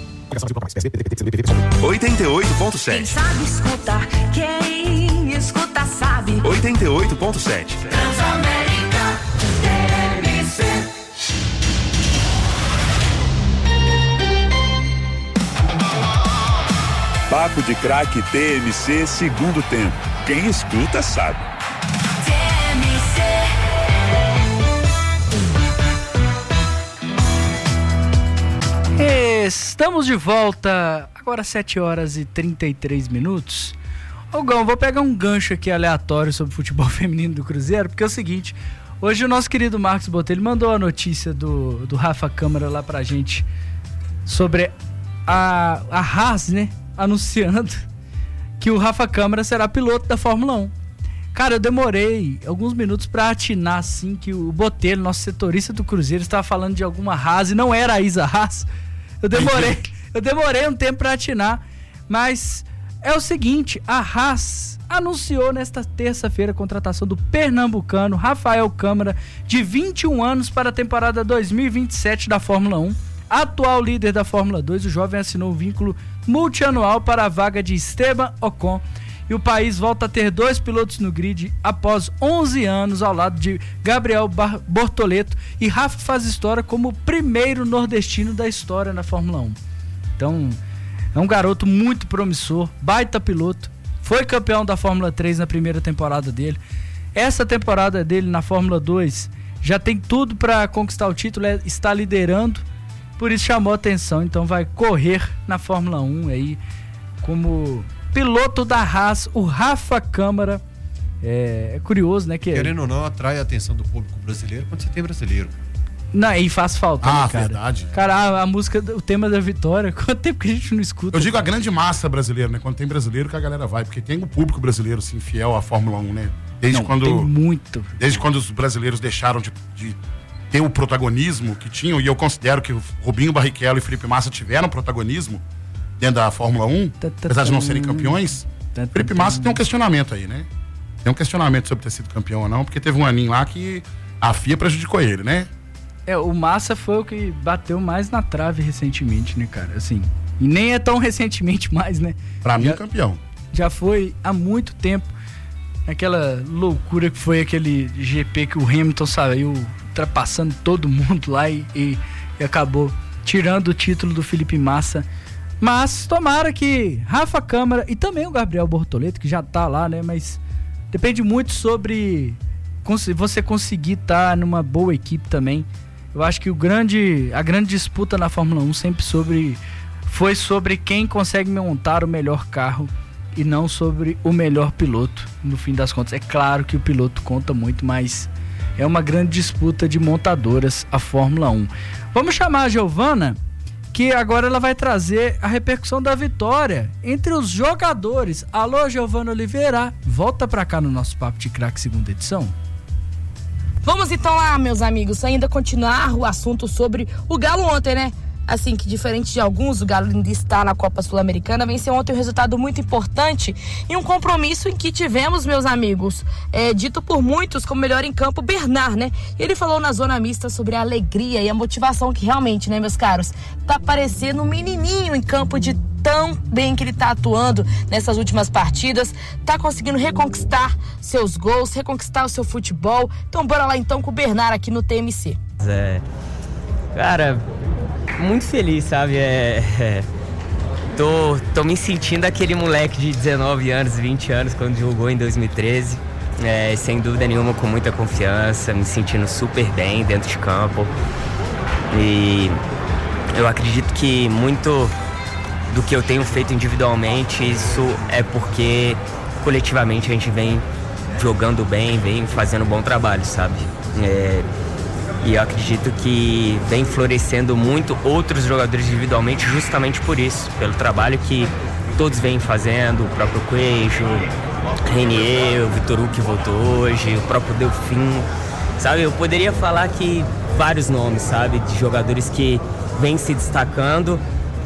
88.7. Quem sabe escutar, quem escuta sabe. 88.7. Transamérica, TMC. Papo de Craque TMC, segundo tempo. Quem escuta sabe. Estamos de volta, agora 7 horas e 33 minutos. Ô Gão, vou pegar um gancho aqui aleatório sobre o futebol feminino do Cruzeiro, porque é o seguinte, hoje o nosso querido Marcos Botelho mandou a notícia do Rafa Câmara lá pra gente sobre a Haas, né, anunciando que o Rafa Câmara será piloto da Fórmula 1. Cara, eu demorei alguns minutos pra atinar, assim, que o Botelho, nosso setorista do Cruzeiro, estava falando de alguma Haas e não era a Isa Haas. Eu demorei um tempo pra atinar, mas é o seguinte, a Haas anunciou nesta terça-feira a contratação do pernambucano Rafael Câmara, de 21 anos, para a temporada 2027 da Fórmula 1. Atual líder da Fórmula 2, o jovem assinou um vínculo multianual para a vaga de Esteban Ocon, e o país volta a ter 2 pilotos no grid após 11 anos ao lado de Gabriel Bortoleto, e Rafa faz história como o primeiro nordestino da história na Fórmula 1. Então, é um garoto muito promissor, baita piloto, foi campeão da Fórmula 3 na primeira temporada dele. Essa temporada dele na Fórmula 2 já tem tudo para conquistar o título, está liderando, por isso chamou a atenção, então vai correr na Fórmula 1 aí como piloto da Haas, o Rafa Câmara. É curioso, né? Querendo ou não, atrai a atenção do público brasileiro quando você tem brasileiro. Não, e faz falta, né, cara? Verdade. Cara, a música, o tema da vitória, quanto tempo que a gente não escuta? Eu digo a grande massa brasileira, né? Quando tem brasileiro que a galera vai, porque tem o público brasileiro, assim, fiel à Fórmula 1, né? Desde quando os brasileiros deixaram de ter o protagonismo que tinham, e eu considero que o Rubinho Barrichello e Felipe Massa tiveram protagonismo dentro da Fórmula 1, apesar de não serem campeões. Felipe Massa tem um questionamento aí, né? Tem um questionamento sobre ter sido campeão ou não, porque teve um aninho lá que a FIA prejudicou ele, né? O Massa foi o que bateu mais na trave recentemente, né, cara? Assim, e nem é tão recentemente mais, né? Pra mim, campeão. Já foi há muito tempo. Aquela loucura que foi aquele GP que o Hamilton saiu ultrapassando todo mundo lá e acabou tirando o título do Felipe Massa. Mas tomara que Rafa Câmara e também o Gabriel Bortoleto, que já tá lá, né? Mas depende muito sobre você conseguir estar numa boa equipe também. Eu acho que a grande disputa na Fórmula 1 sempre foi sobre quem consegue montar o melhor carro e não sobre o melhor piloto. No fim das contas, é claro que o piloto conta muito, mas é uma grande disputa de montadoras a Fórmula 1. Vamos chamar a Giovana, que agora ela vai trazer a repercussão da vitória entre os jogadores. Alô, Giovana Oliveira, volta pra cá no nosso Papo de Craque, segunda edição. Vamos então lá, meus amigos, ainda continuar o assunto sobre o Galo ontem, né? Assim, que diferente de alguns, o Galo ainda está na Copa Sul-Americana, venceu ontem um resultado muito importante e um compromisso em que tivemos, meus amigos, dito por muitos como melhor em campo, Bernard, né? Ele falou na zona mista sobre a alegria e a motivação que realmente, né, meus caros, tá parecendo um menininho em campo de tão bem que ele tá atuando nessas últimas partidas, tá conseguindo reconquistar seus gols, reconquistar o seu futebol. Então bora lá então com o Bernard aqui no TMC. Cara, muito feliz, sabe? Tô me sentindo aquele moleque de 19 anos, 20 anos, quando jogou em 2013. Sem dúvida nenhuma, com muita confiança, me sentindo super bem dentro de campo. E eu acredito que muito do que eu tenho feito individualmente, isso é porque coletivamente a gente vem jogando bem, vem fazendo um bom trabalho, sabe? E eu acredito que vem florescendo muito outros jogadores individualmente justamente por isso, pelo trabalho que todos vêm fazendo, o próprio Coelho, Renier, o Vitor Hugo que voltou hoje, o próprio Delfim, sabe? Eu poderia falar que vários nomes, sabe? De jogadores que vêm se destacando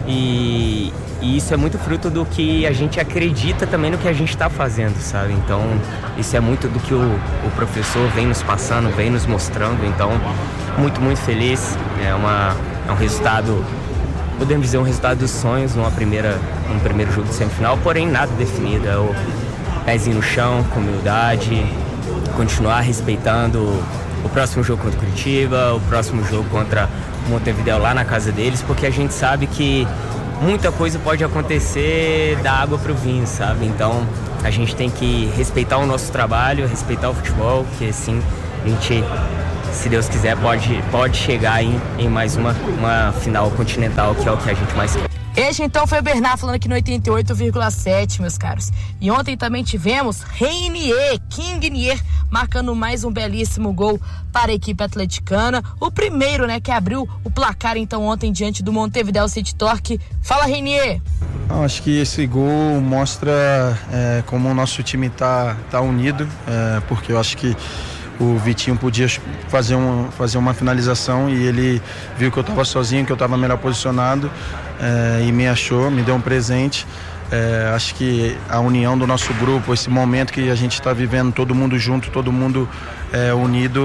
e isso é muito fruto do que a gente acredita também no que a gente está fazendo, sabe? Então, isso é muito do que o professor vem nos passando, vem nos mostrando. Então, muito, muito feliz. É um resultado, podemos dizer, um resultado dos sonhos num primeiro jogo de semifinal, porém nada definido. É o pezinho no chão, com humildade, continuar respeitando o próximo jogo contra o Curitiba, o próximo jogo contra o Montevideo lá na casa deles, porque a gente sabe que muita coisa pode acontecer da água para o vinho, sabe? Então a gente tem que respeitar o nosso trabalho, respeitar o futebol, que assim a gente, se Deus quiser, pode chegar em mais uma final continental, que é o que a gente mais quer. Este então foi o Bernard falando aqui no 88,7, meus caros. E ontem também tivemos Renier, King Nier, marcando mais um belíssimo gol para a equipe atleticana. O primeiro, né, que abriu o placar então ontem diante do Montevideo City Torque. Fala, Renier! Acho que esse gol mostra como o nosso time tá unido, porque eu acho que o Vitinho podia fazer uma finalização e ele viu que eu estava sozinho, que eu estava melhor posicionado e me achou, me deu um presente. Acho que a união do nosso grupo, esse momento que a gente está vivendo, todo mundo junto, todo mundo unido,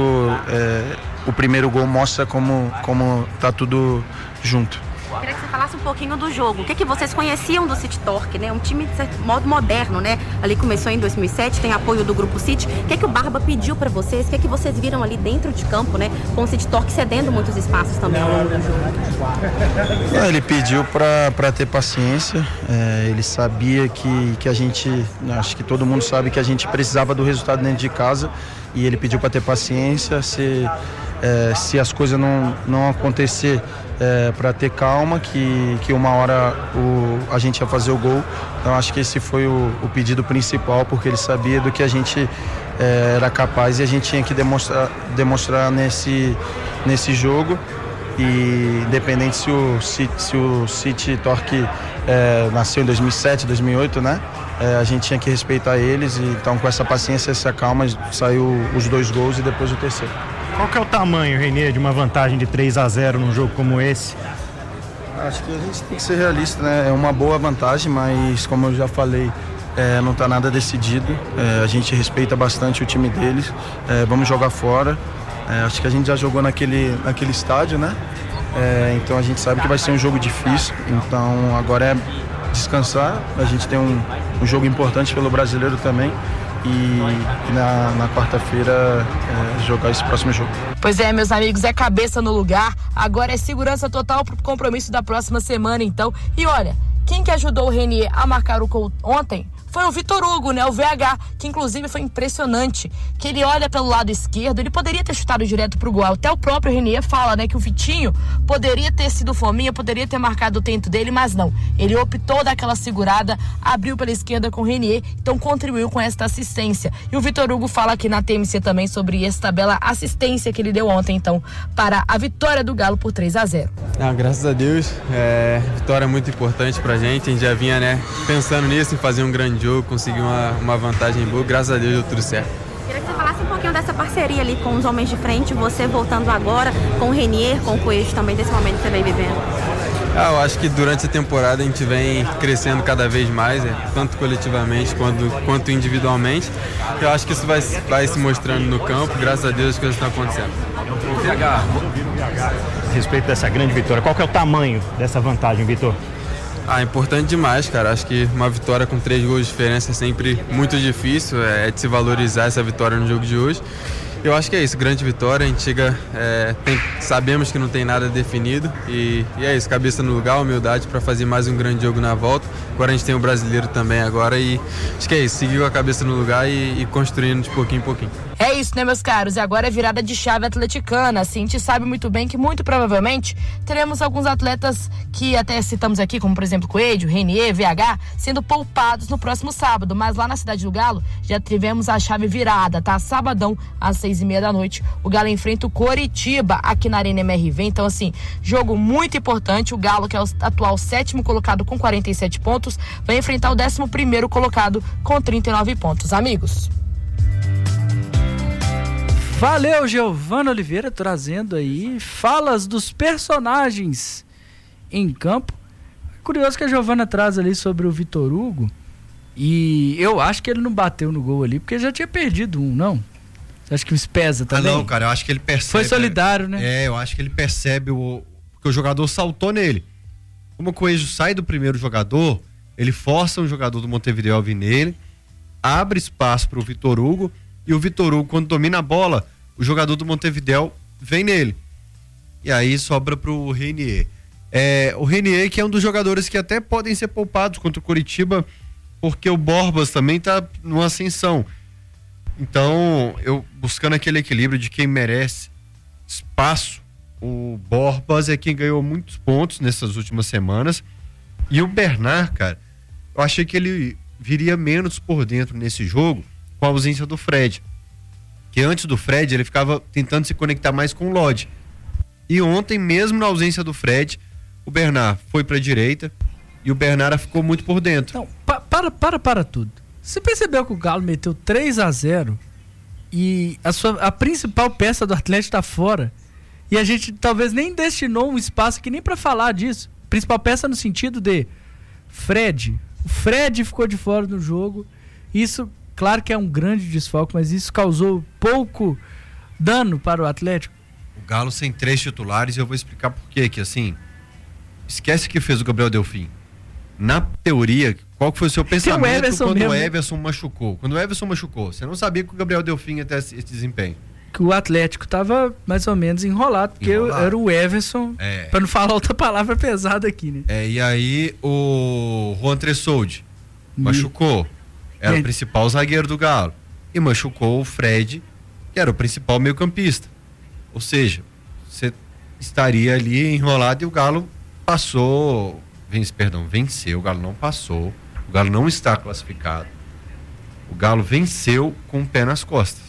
o primeiro gol mostra como está tudo junto. Queria que você falasse um pouquinho do jogo. O que vocês conheciam do City Torque, né? Um time de certo modo moderno, né? Ali começou em 2007, tem apoio do Grupo City. O que o Barba pediu para vocês? O que vocês viram ali dentro de campo, né? Com o City Torque cedendo muitos espaços também ao longo do jogo. Ele pediu para ter paciência. Ele sabia que a gente, acho que todo mundo sabe que a gente precisava do resultado dentro de casa, e ele pediu para ter paciência. Se as coisas não acontecer, para ter calma, que uma hora a gente ia fazer o gol. Então acho que esse foi o pedido principal, porque ele sabia do que a gente era capaz e a gente tinha que demonstrar nesse jogo. E independente se o City Torque nasceu em 2007, 2008, né? A gente tinha que respeitar eles, e então com essa paciência, essa calma, saiu os 2 gols e depois o terceiro. Qual que é o tamanho, Renier, de uma vantagem de 3-0 num jogo como esse? Acho que a gente tem que ser realista, né? É uma boa vantagem, mas como eu já falei, não está nada decidido. A gente respeita bastante o time deles. Vamos jogar fora. Acho que a gente já jogou naquele estádio, né? Então a gente sabe que vai ser um jogo difícil. Então agora é descansar. A gente tem um jogo importante pelo Brasileiro também. E na quarta-feira jogar esse próximo jogo. Pois é, meus amigos, é cabeça no lugar. Agora é segurança total pro compromisso da próxima semana, então. E olha, quem que ajudou o Renier a marcar o gol ontem foi o Vitor Hugo, né? O VH, que inclusive foi impressionante. Que ele olha pelo lado esquerdo, ele poderia ter chutado direto pro gol. Até o próprio Renier fala, né, que o Vitinho poderia ter sido fominha, poderia ter marcado o tento dele, mas não. Ele optou daquela segurada, abriu pela esquerda com o Renier, então contribuiu com esta assistência. E o Vitor Hugo fala aqui na TMC também sobre essa bela assistência que ele deu ontem, então, para a vitória do Galo por 3-0. Graças a Deus, vitória muito importante pra gente. A gente já vinha, né, pensando nisso, em fazer um grande jogo, conseguir uma vantagem boa. Graças a Deus deu tudo certo. Queria que você falasse um pouquinho dessa parceria ali com os homens de frente, você voltando agora com o Renier, com o Coelho também, desse momento que você vem vivendo. Eu acho que durante a temporada a gente vem crescendo cada vez mais, tanto coletivamente quanto individualmente. Eu acho que isso vai se mostrando no campo. Graças a Deus as coisas estão acontecendo. O VH, a respeito dessa grande vitória, qual que é o tamanho dessa vantagem, Vitor? Importante demais, cara. Acho que uma vitória com 3 gols de diferença é sempre muito difícil, de se valorizar essa vitória no jogo de hoje. Eu acho que é isso, grande vitória. A gente chega, sabemos que não tem nada definido e é isso, cabeça no lugar, humildade para fazer mais um grande jogo na volta. Agora a gente tem o Brasileiro também agora e acho que é isso, seguir com a cabeça no lugar e construindo de pouquinho em pouquinho. É isso, né, meus caros? E agora é virada de chave atleticana. Assim, a gente sabe muito bem que muito provavelmente teremos alguns atletas que até citamos aqui, como por exemplo Coelho, Renier, VH, sendo poupados no próximo sábado. Mas lá na Cidade do Galo já tivemos a chave virada, tá? Sabadão, às 6h30 da noite, o Galo enfrenta o Coritiba aqui na Arena MRV. Então, assim, jogo muito importante. O Galo, que é o atual 7º colocado com 47 pontos, vai enfrentar o 11º colocado com 39 pontos. Amigos. Valeu, Giovana Oliveira, trazendo aí falas dos personagens em campo. Curioso que a Giovana traz ali sobre o Vitor Hugo, e eu acho que ele não bateu no gol ali, porque já tinha perdido um, não? Você acha que isso pesa também? Não, cara, eu acho que ele percebe... Foi solidário, né? Eu acho que ele percebe que o jogador saltou nele. Como o Coelho sai do primeiro jogador, ele força um jogador do Montevideo a vir nele, abre espaço para o Vitor Hugo, e o Vitor Hugo, quando domina a bola, o jogador do Montevideo vem nele. E aí sobra pro Renier. O Renier, que é um dos jogadores que até podem ser poupados contra o Coritiba, porque o Borbas também tá numa ascensão. Então, eu buscando aquele equilíbrio de quem merece espaço, o Borbas é quem ganhou muitos pontos nessas últimas semanas. E o Bernard, cara, eu achei que ele viria menos por dentro nesse jogo, com a ausência do Fred. Que antes do Fred ele ficava tentando se conectar mais com o Lodge. E ontem, mesmo na ausência do Fred, o Bernard foi pra direita e o Bernard ficou muito por dentro. Não, para tudo. Você percebeu que o Galo meteu 3-0 e a principal peça do Atlético tá fora? E a gente talvez nem destinou um espaço aqui nem pra falar disso. Principal peça no sentido de Fred. O Fred ficou de fora do jogo. Isso... Claro que é um grande desfalque, mas isso causou pouco dano para o Atlético. O Galo sem 3 titulares, e eu vou explicar por quê. Que assim, esquece que fez o Gabriel Delfim. Na teoria, qual que foi o seu pensamento quando o Everson machucou? Quando o Everson machucou, você não sabia que o Gabriel Delfim ia ter esse desempenho. Que o Atlético estava mais ou menos enrolado, porque era o Everson, para não falar outra palavra pesada aqui, né? E aí o Juan Tressoldi machucou. Era o principal zagueiro do Galo. E machucou o Fred, que era o principal meio-campista. Ou seja, você estaria ali enrolado e o Galo venceu. O Galo não passou. O Galo não está classificado. O Galo venceu com o pé nas costas.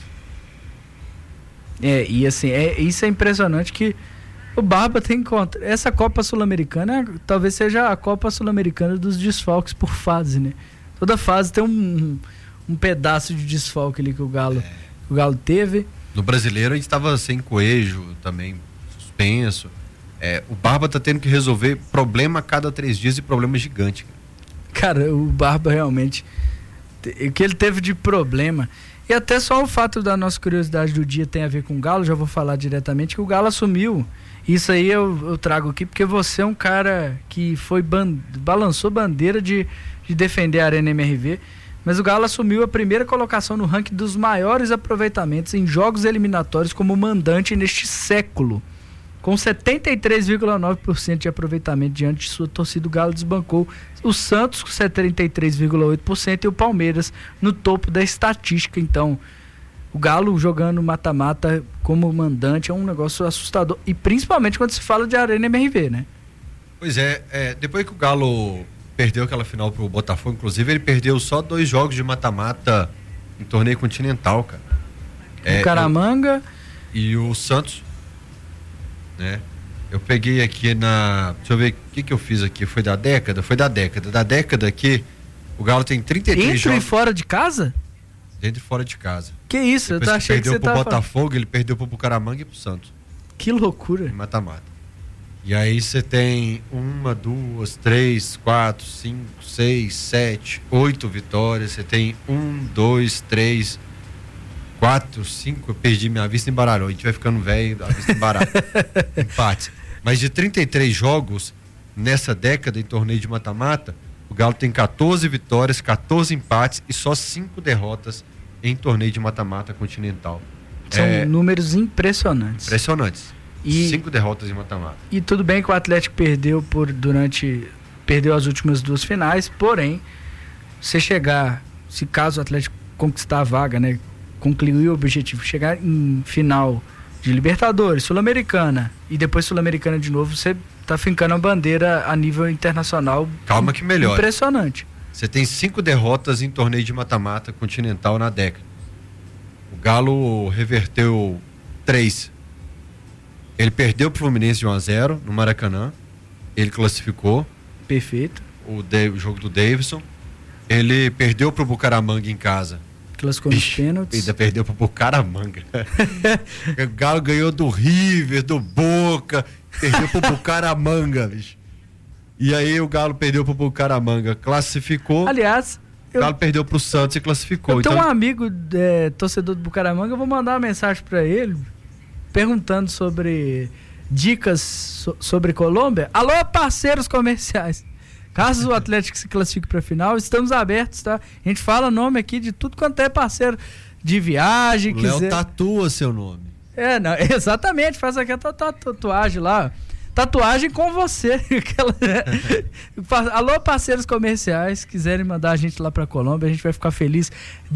E assim, isso é impressionante que o Barba tem contra. Essa Copa Sul-Americana talvez seja a Copa Sul-Americana dos desfalques por fase, né? Toda fase tem um pedaço de desfalque ali que o Galo teve. No Brasileiro a gente estava sem Coelho também, suspenso. O Barba tá tendo que resolver problema a cada 3 dias e problema gigante. Cara, o Barba realmente, o que ele teve de problema, e até só o fato da nossa curiosidade do dia tem a ver com o Galo, já vou falar diretamente, que o Galo assumiu. Isso aí eu trago aqui porque você é um cara que balançou bandeira de defender a Arena MRV, mas o Galo assumiu a primeira colocação no ranking dos maiores aproveitamentos em jogos eliminatórios como mandante neste século. Com 73,9% de aproveitamento diante de sua torcida, o Galo desbancou o Santos com 73,8% e o Palmeiras no topo da estatística. Então, o Galo jogando mata-mata como mandante é um negócio assustador, e principalmente quando se fala de Arena MRV, né? Pois depois que o Galo perdeu aquela final pro Botafogo, inclusive ele perdeu só 2 jogos de mata-mata em torneio continental, cara. O Caramanga e o Santos, né? Eu peguei aqui deixa eu ver o que eu fiz aqui, foi da década aqui, o Galo tem 33 jogos. Dentro e fora de casa? Dentro e fora de casa. Que isso? Depois eu achei que você perdeu pro Botafogo, ele perdeu pro Bucaramanga e pro Santos. Que loucura. Mata-mata. E aí você tem 1, 2, 3, 4, 5, 6, 7, 8 vitórias. Você tem 1, 2, 3, 4, 5. Eu perdi minha vista, embaralhou. A gente vai ficando velho, a vista embaralha. Empate. Mas de 33 jogos nessa década em torneio de mata-mata, o Galo tem 14 vitórias, 14 empates e só 5 derrotas em torneio de mata-mata continental. São números impressionantes. 5 derrotas em mata-mata. E tudo bem que o Atlético perdeu as últimas 2 finais, porém, se caso o Atlético conquistar a vaga, né, concluir o objetivo, chegar em final de Libertadores, Sul-Americana e depois Sul-Americana de novo, você tá fincando a bandeira a nível internacional. Calma que melhora. Impressionante. Você tem 5 derrotas em torneio de mata-mata continental na década. O Galo reverteu 3. Ele perdeu pro Fluminense de 1-0 no Maracanã. Ele classificou. Perfeito. O jogo do Davidson. Ele perdeu pro Bucaramanga em casa. Classificou nos pênaltis. Ainda perdeu pro Bucaramanga. O Galo ganhou do River, do Boca, perdeu pro Bucaramanga, bicho. E aí o Galo perdeu pro Bucaramanga, classificou. Aliás, o Galo perdeu pro Santos e classificou. Eu tenho um amigo torcedor do Bucaramanga, eu vou mandar uma mensagem para ele perguntando sobre dicas sobre Colômbia. Alô, parceiros comerciais. Caso o Atlético se classifique para a final, estamos abertos, tá? A gente fala nome aqui de tudo quanto é parceiro de viagem. O Léo tatua seu nome. Não, exatamente, faz aqui a tatuagem lá. Tatuagem com você. Alô, parceiros comerciais, quiserem mandar a gente lá pra Colômbia, a gente vai ficar feliz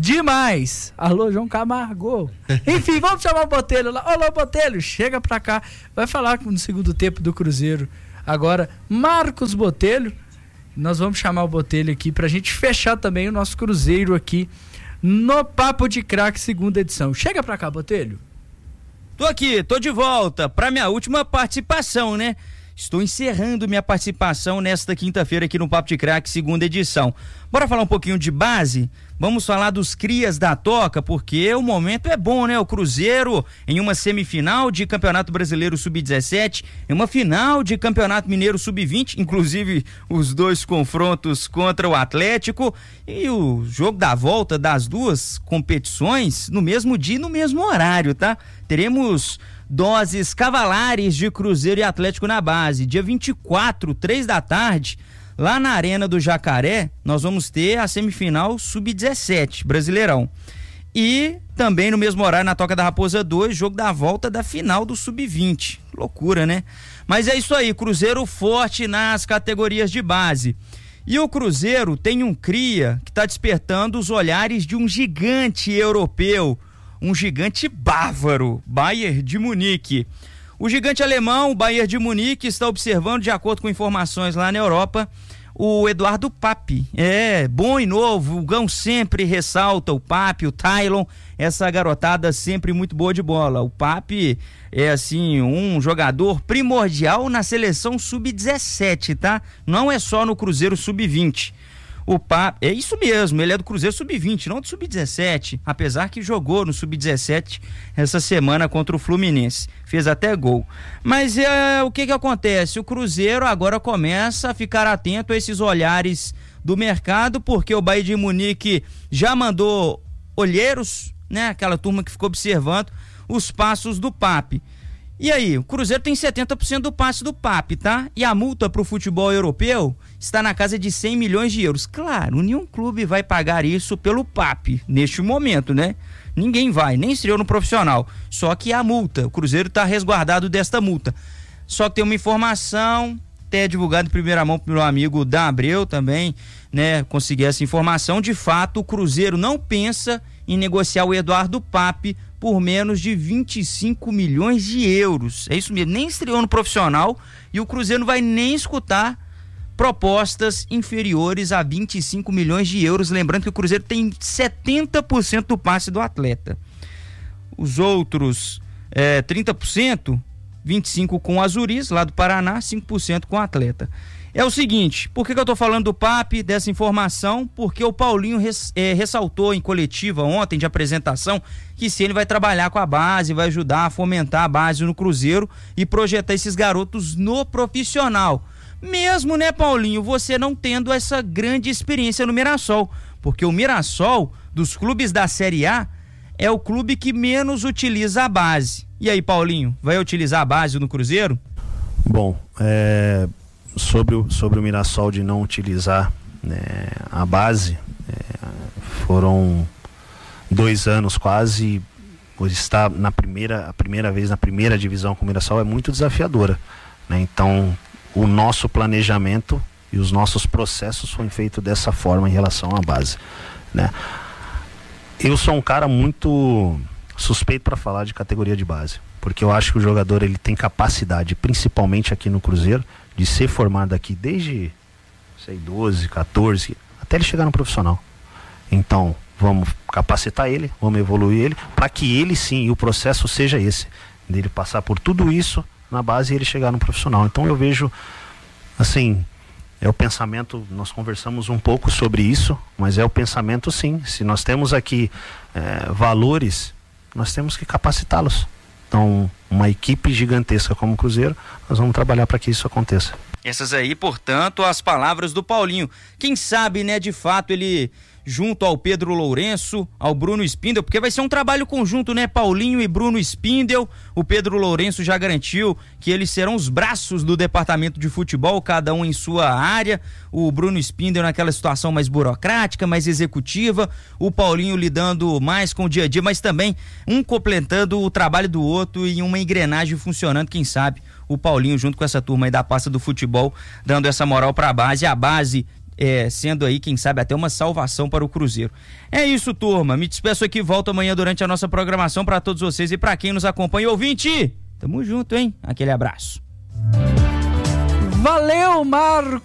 demais. Alô, João Camargo. Enfim, vamos chamar o Botelho lá. Alô, Botelho, chega pra cá. Vai falar no segundo tempo do Cruzeiro. Agora, Marcos Botelho. Nós vamos chamar o Botelho aqui pra gente fechar também o nosso Cruzeiro aqui no Papo de Craque, segunda edição. Chega pra cá, Botelho. Tô aqui, tô de volta para minha última participação, né? Estou encerrando minha participação nesta quinta-feira aqui no Papo de Craque, segunda edição. Bora falar um pouquinho de base? Vamos falar dos crias da Toca, porque o momento é bom, né? O Cruzeiro em uma semifinal de Campeonato Brasileiro Sub-17, em uma final de Campeonato Mineiro Sub-20, inclusive os 2 confrontos contra o Atlético, e o jogo da volta das 2 competições no mesmo dia e no mesmo horário, tá? Teremos doses cavalares de Cruzeiro e Atlético na base. Dia 24, 3 da tarde, lá na Arena do Jacaré, nós vamos ter a semifinal Sub-17, Brasileirão. E também no mesmo horário, na Toca da Raposa 2, jogo da volta da final do Sub-20. Loucura, né? Mas é isso aí, Cruzeiro forte nas categorias de base. E o Cruzeiro tem um cria que está despertando os olhares de um gigante europeu, um gigante bávaro, Bayern de Munique. O gigante alemão, o Bayern de Munique, está observando, de acordo com informações lá na Europa, o Eduardo Pape. É bom e novo, o Gão sempre ressalta o Pape, o Tylon, essa garotada sempre muito boa de bola. O Pape é assim um jogador primordial na seleção sub-17, tá? Não é só no Cruzeiro sub-20. O Pape, é isso mesmo, ele é do Cruzeiro sub-20, não do sub-17, apesar que jogou no sub-17 essa semana contra o Fluminense, fez até gol. Mas o que acontece? O Cruzeiro agora começa a ficar atento a esses olhares do mercado, porque o Bayern de Munique já mandou olheiros, né, aquela turma que ficou observando os passos do Pape. E aí, o Cruzeiro tem 70% do passe do Pape, tá? E a multa pro futebol europeu está na casa de 100 milhões de euros. Claro, nenhum clube vai pagar isso pelo Pape neste momento, né? Ninguém vai, nem estreou no profissional. Só que a multa, o Cruzeiro tá resguardado desta multa. Só que tem uma informação, até divulgado em primeira mão pelo meu amigo Dan Abreu também, né? Consegui essa informação. De fato, o Cruzeiro não pensa em negociar o Eduardo Pape por menos de 25 milhões de euros. É isso mesmo, nem estreou no profissional e o Cruzeiro não vai nem escutar propostas inferiores a 25 milhões de euros. Lembrando que o Cruzeiro tem 70% do passe do atleta. Os outros 30%, 25% com o Azuris, lá do Paraná, 5% com o atleta. É o seguinte, por que eu tô falando do Pape, dessa informação? Porque o Paulinho ressaltou em coletiva ontem de apresentação que se ele vai trabalhar com a base, vai ajudar a fomentar a base no Cruzeiro e projetar esses garotos no profissional. Mesmo, né, Paulinho, você não tendo essa grande experiência no Mirassol, porque o Mirassol, dos clubes da Série A, é o clube que menos utiliza a base. E aí, Paulinho, vai utilizar a base no Cruzeiro? Bom, sobre o Mirassol de não utilizar, né, a base, foram 2 anos quase, por estar a primeira vez na primeira divisão com o Mirassol é muito desafiadora, né? Então o nosso planejamento e os nossos processos foram feitos dessa forma em relação à base, né? Eu sou um cara muito suspeito para falar de categoria de base, porque eu acho que o jogador ele tem capacidade, principalmente aqui no Cruzeiro, de ser formado aqui desde, 12, 14, até ele chegar no profissional. Então, vamos capacitar ele, vamos evoluir ele, para que ele sim, e o processo seja esse, dele passar por tudo isso na base e ele chegar no profissional. Então eu vejo, assim, é o pensamento, nós conversamos um pouco sobre isso, mas é o pensamento sim, se nós temos aqui valores, nós temos que capacitá-los. Então, uma equipe gigantesca como o Cruzeiro, nós vamos trabalhar para que isso aconteça. Essas aí, portanto, as palavras do Paulinho. Quem sabe, né, de fato, ele junto ao Pedro Lourenço, ao Bruno Spindel, porque vai ser um trabalho conjunto, né, Paulinho e Bruno Spindel. O Pedro Lourenço já garantiu que eles serão os braços do departamento de futebol, cada um em sua área. O Bruno Spindel naquela situação mais burocrática, mais executiva, o Paulinho lidando mais com o dia a dia, mas também um completando o trabalho do outro e uma engrenagem funcionando, quem sabe o Paulinho junto com essa turma aí da pasta do futebol, dando essa moral pra base, a base sendo aí, quem sabe, até uma salvação para o Cruzeiro. É isso, turma. Me despeço aqui, volto amanhã durante a nossa programação para todos vocês e para quem nos acompanha. Ouvinte, tamo junto, hein? Aquele abraço. Valeu, Marco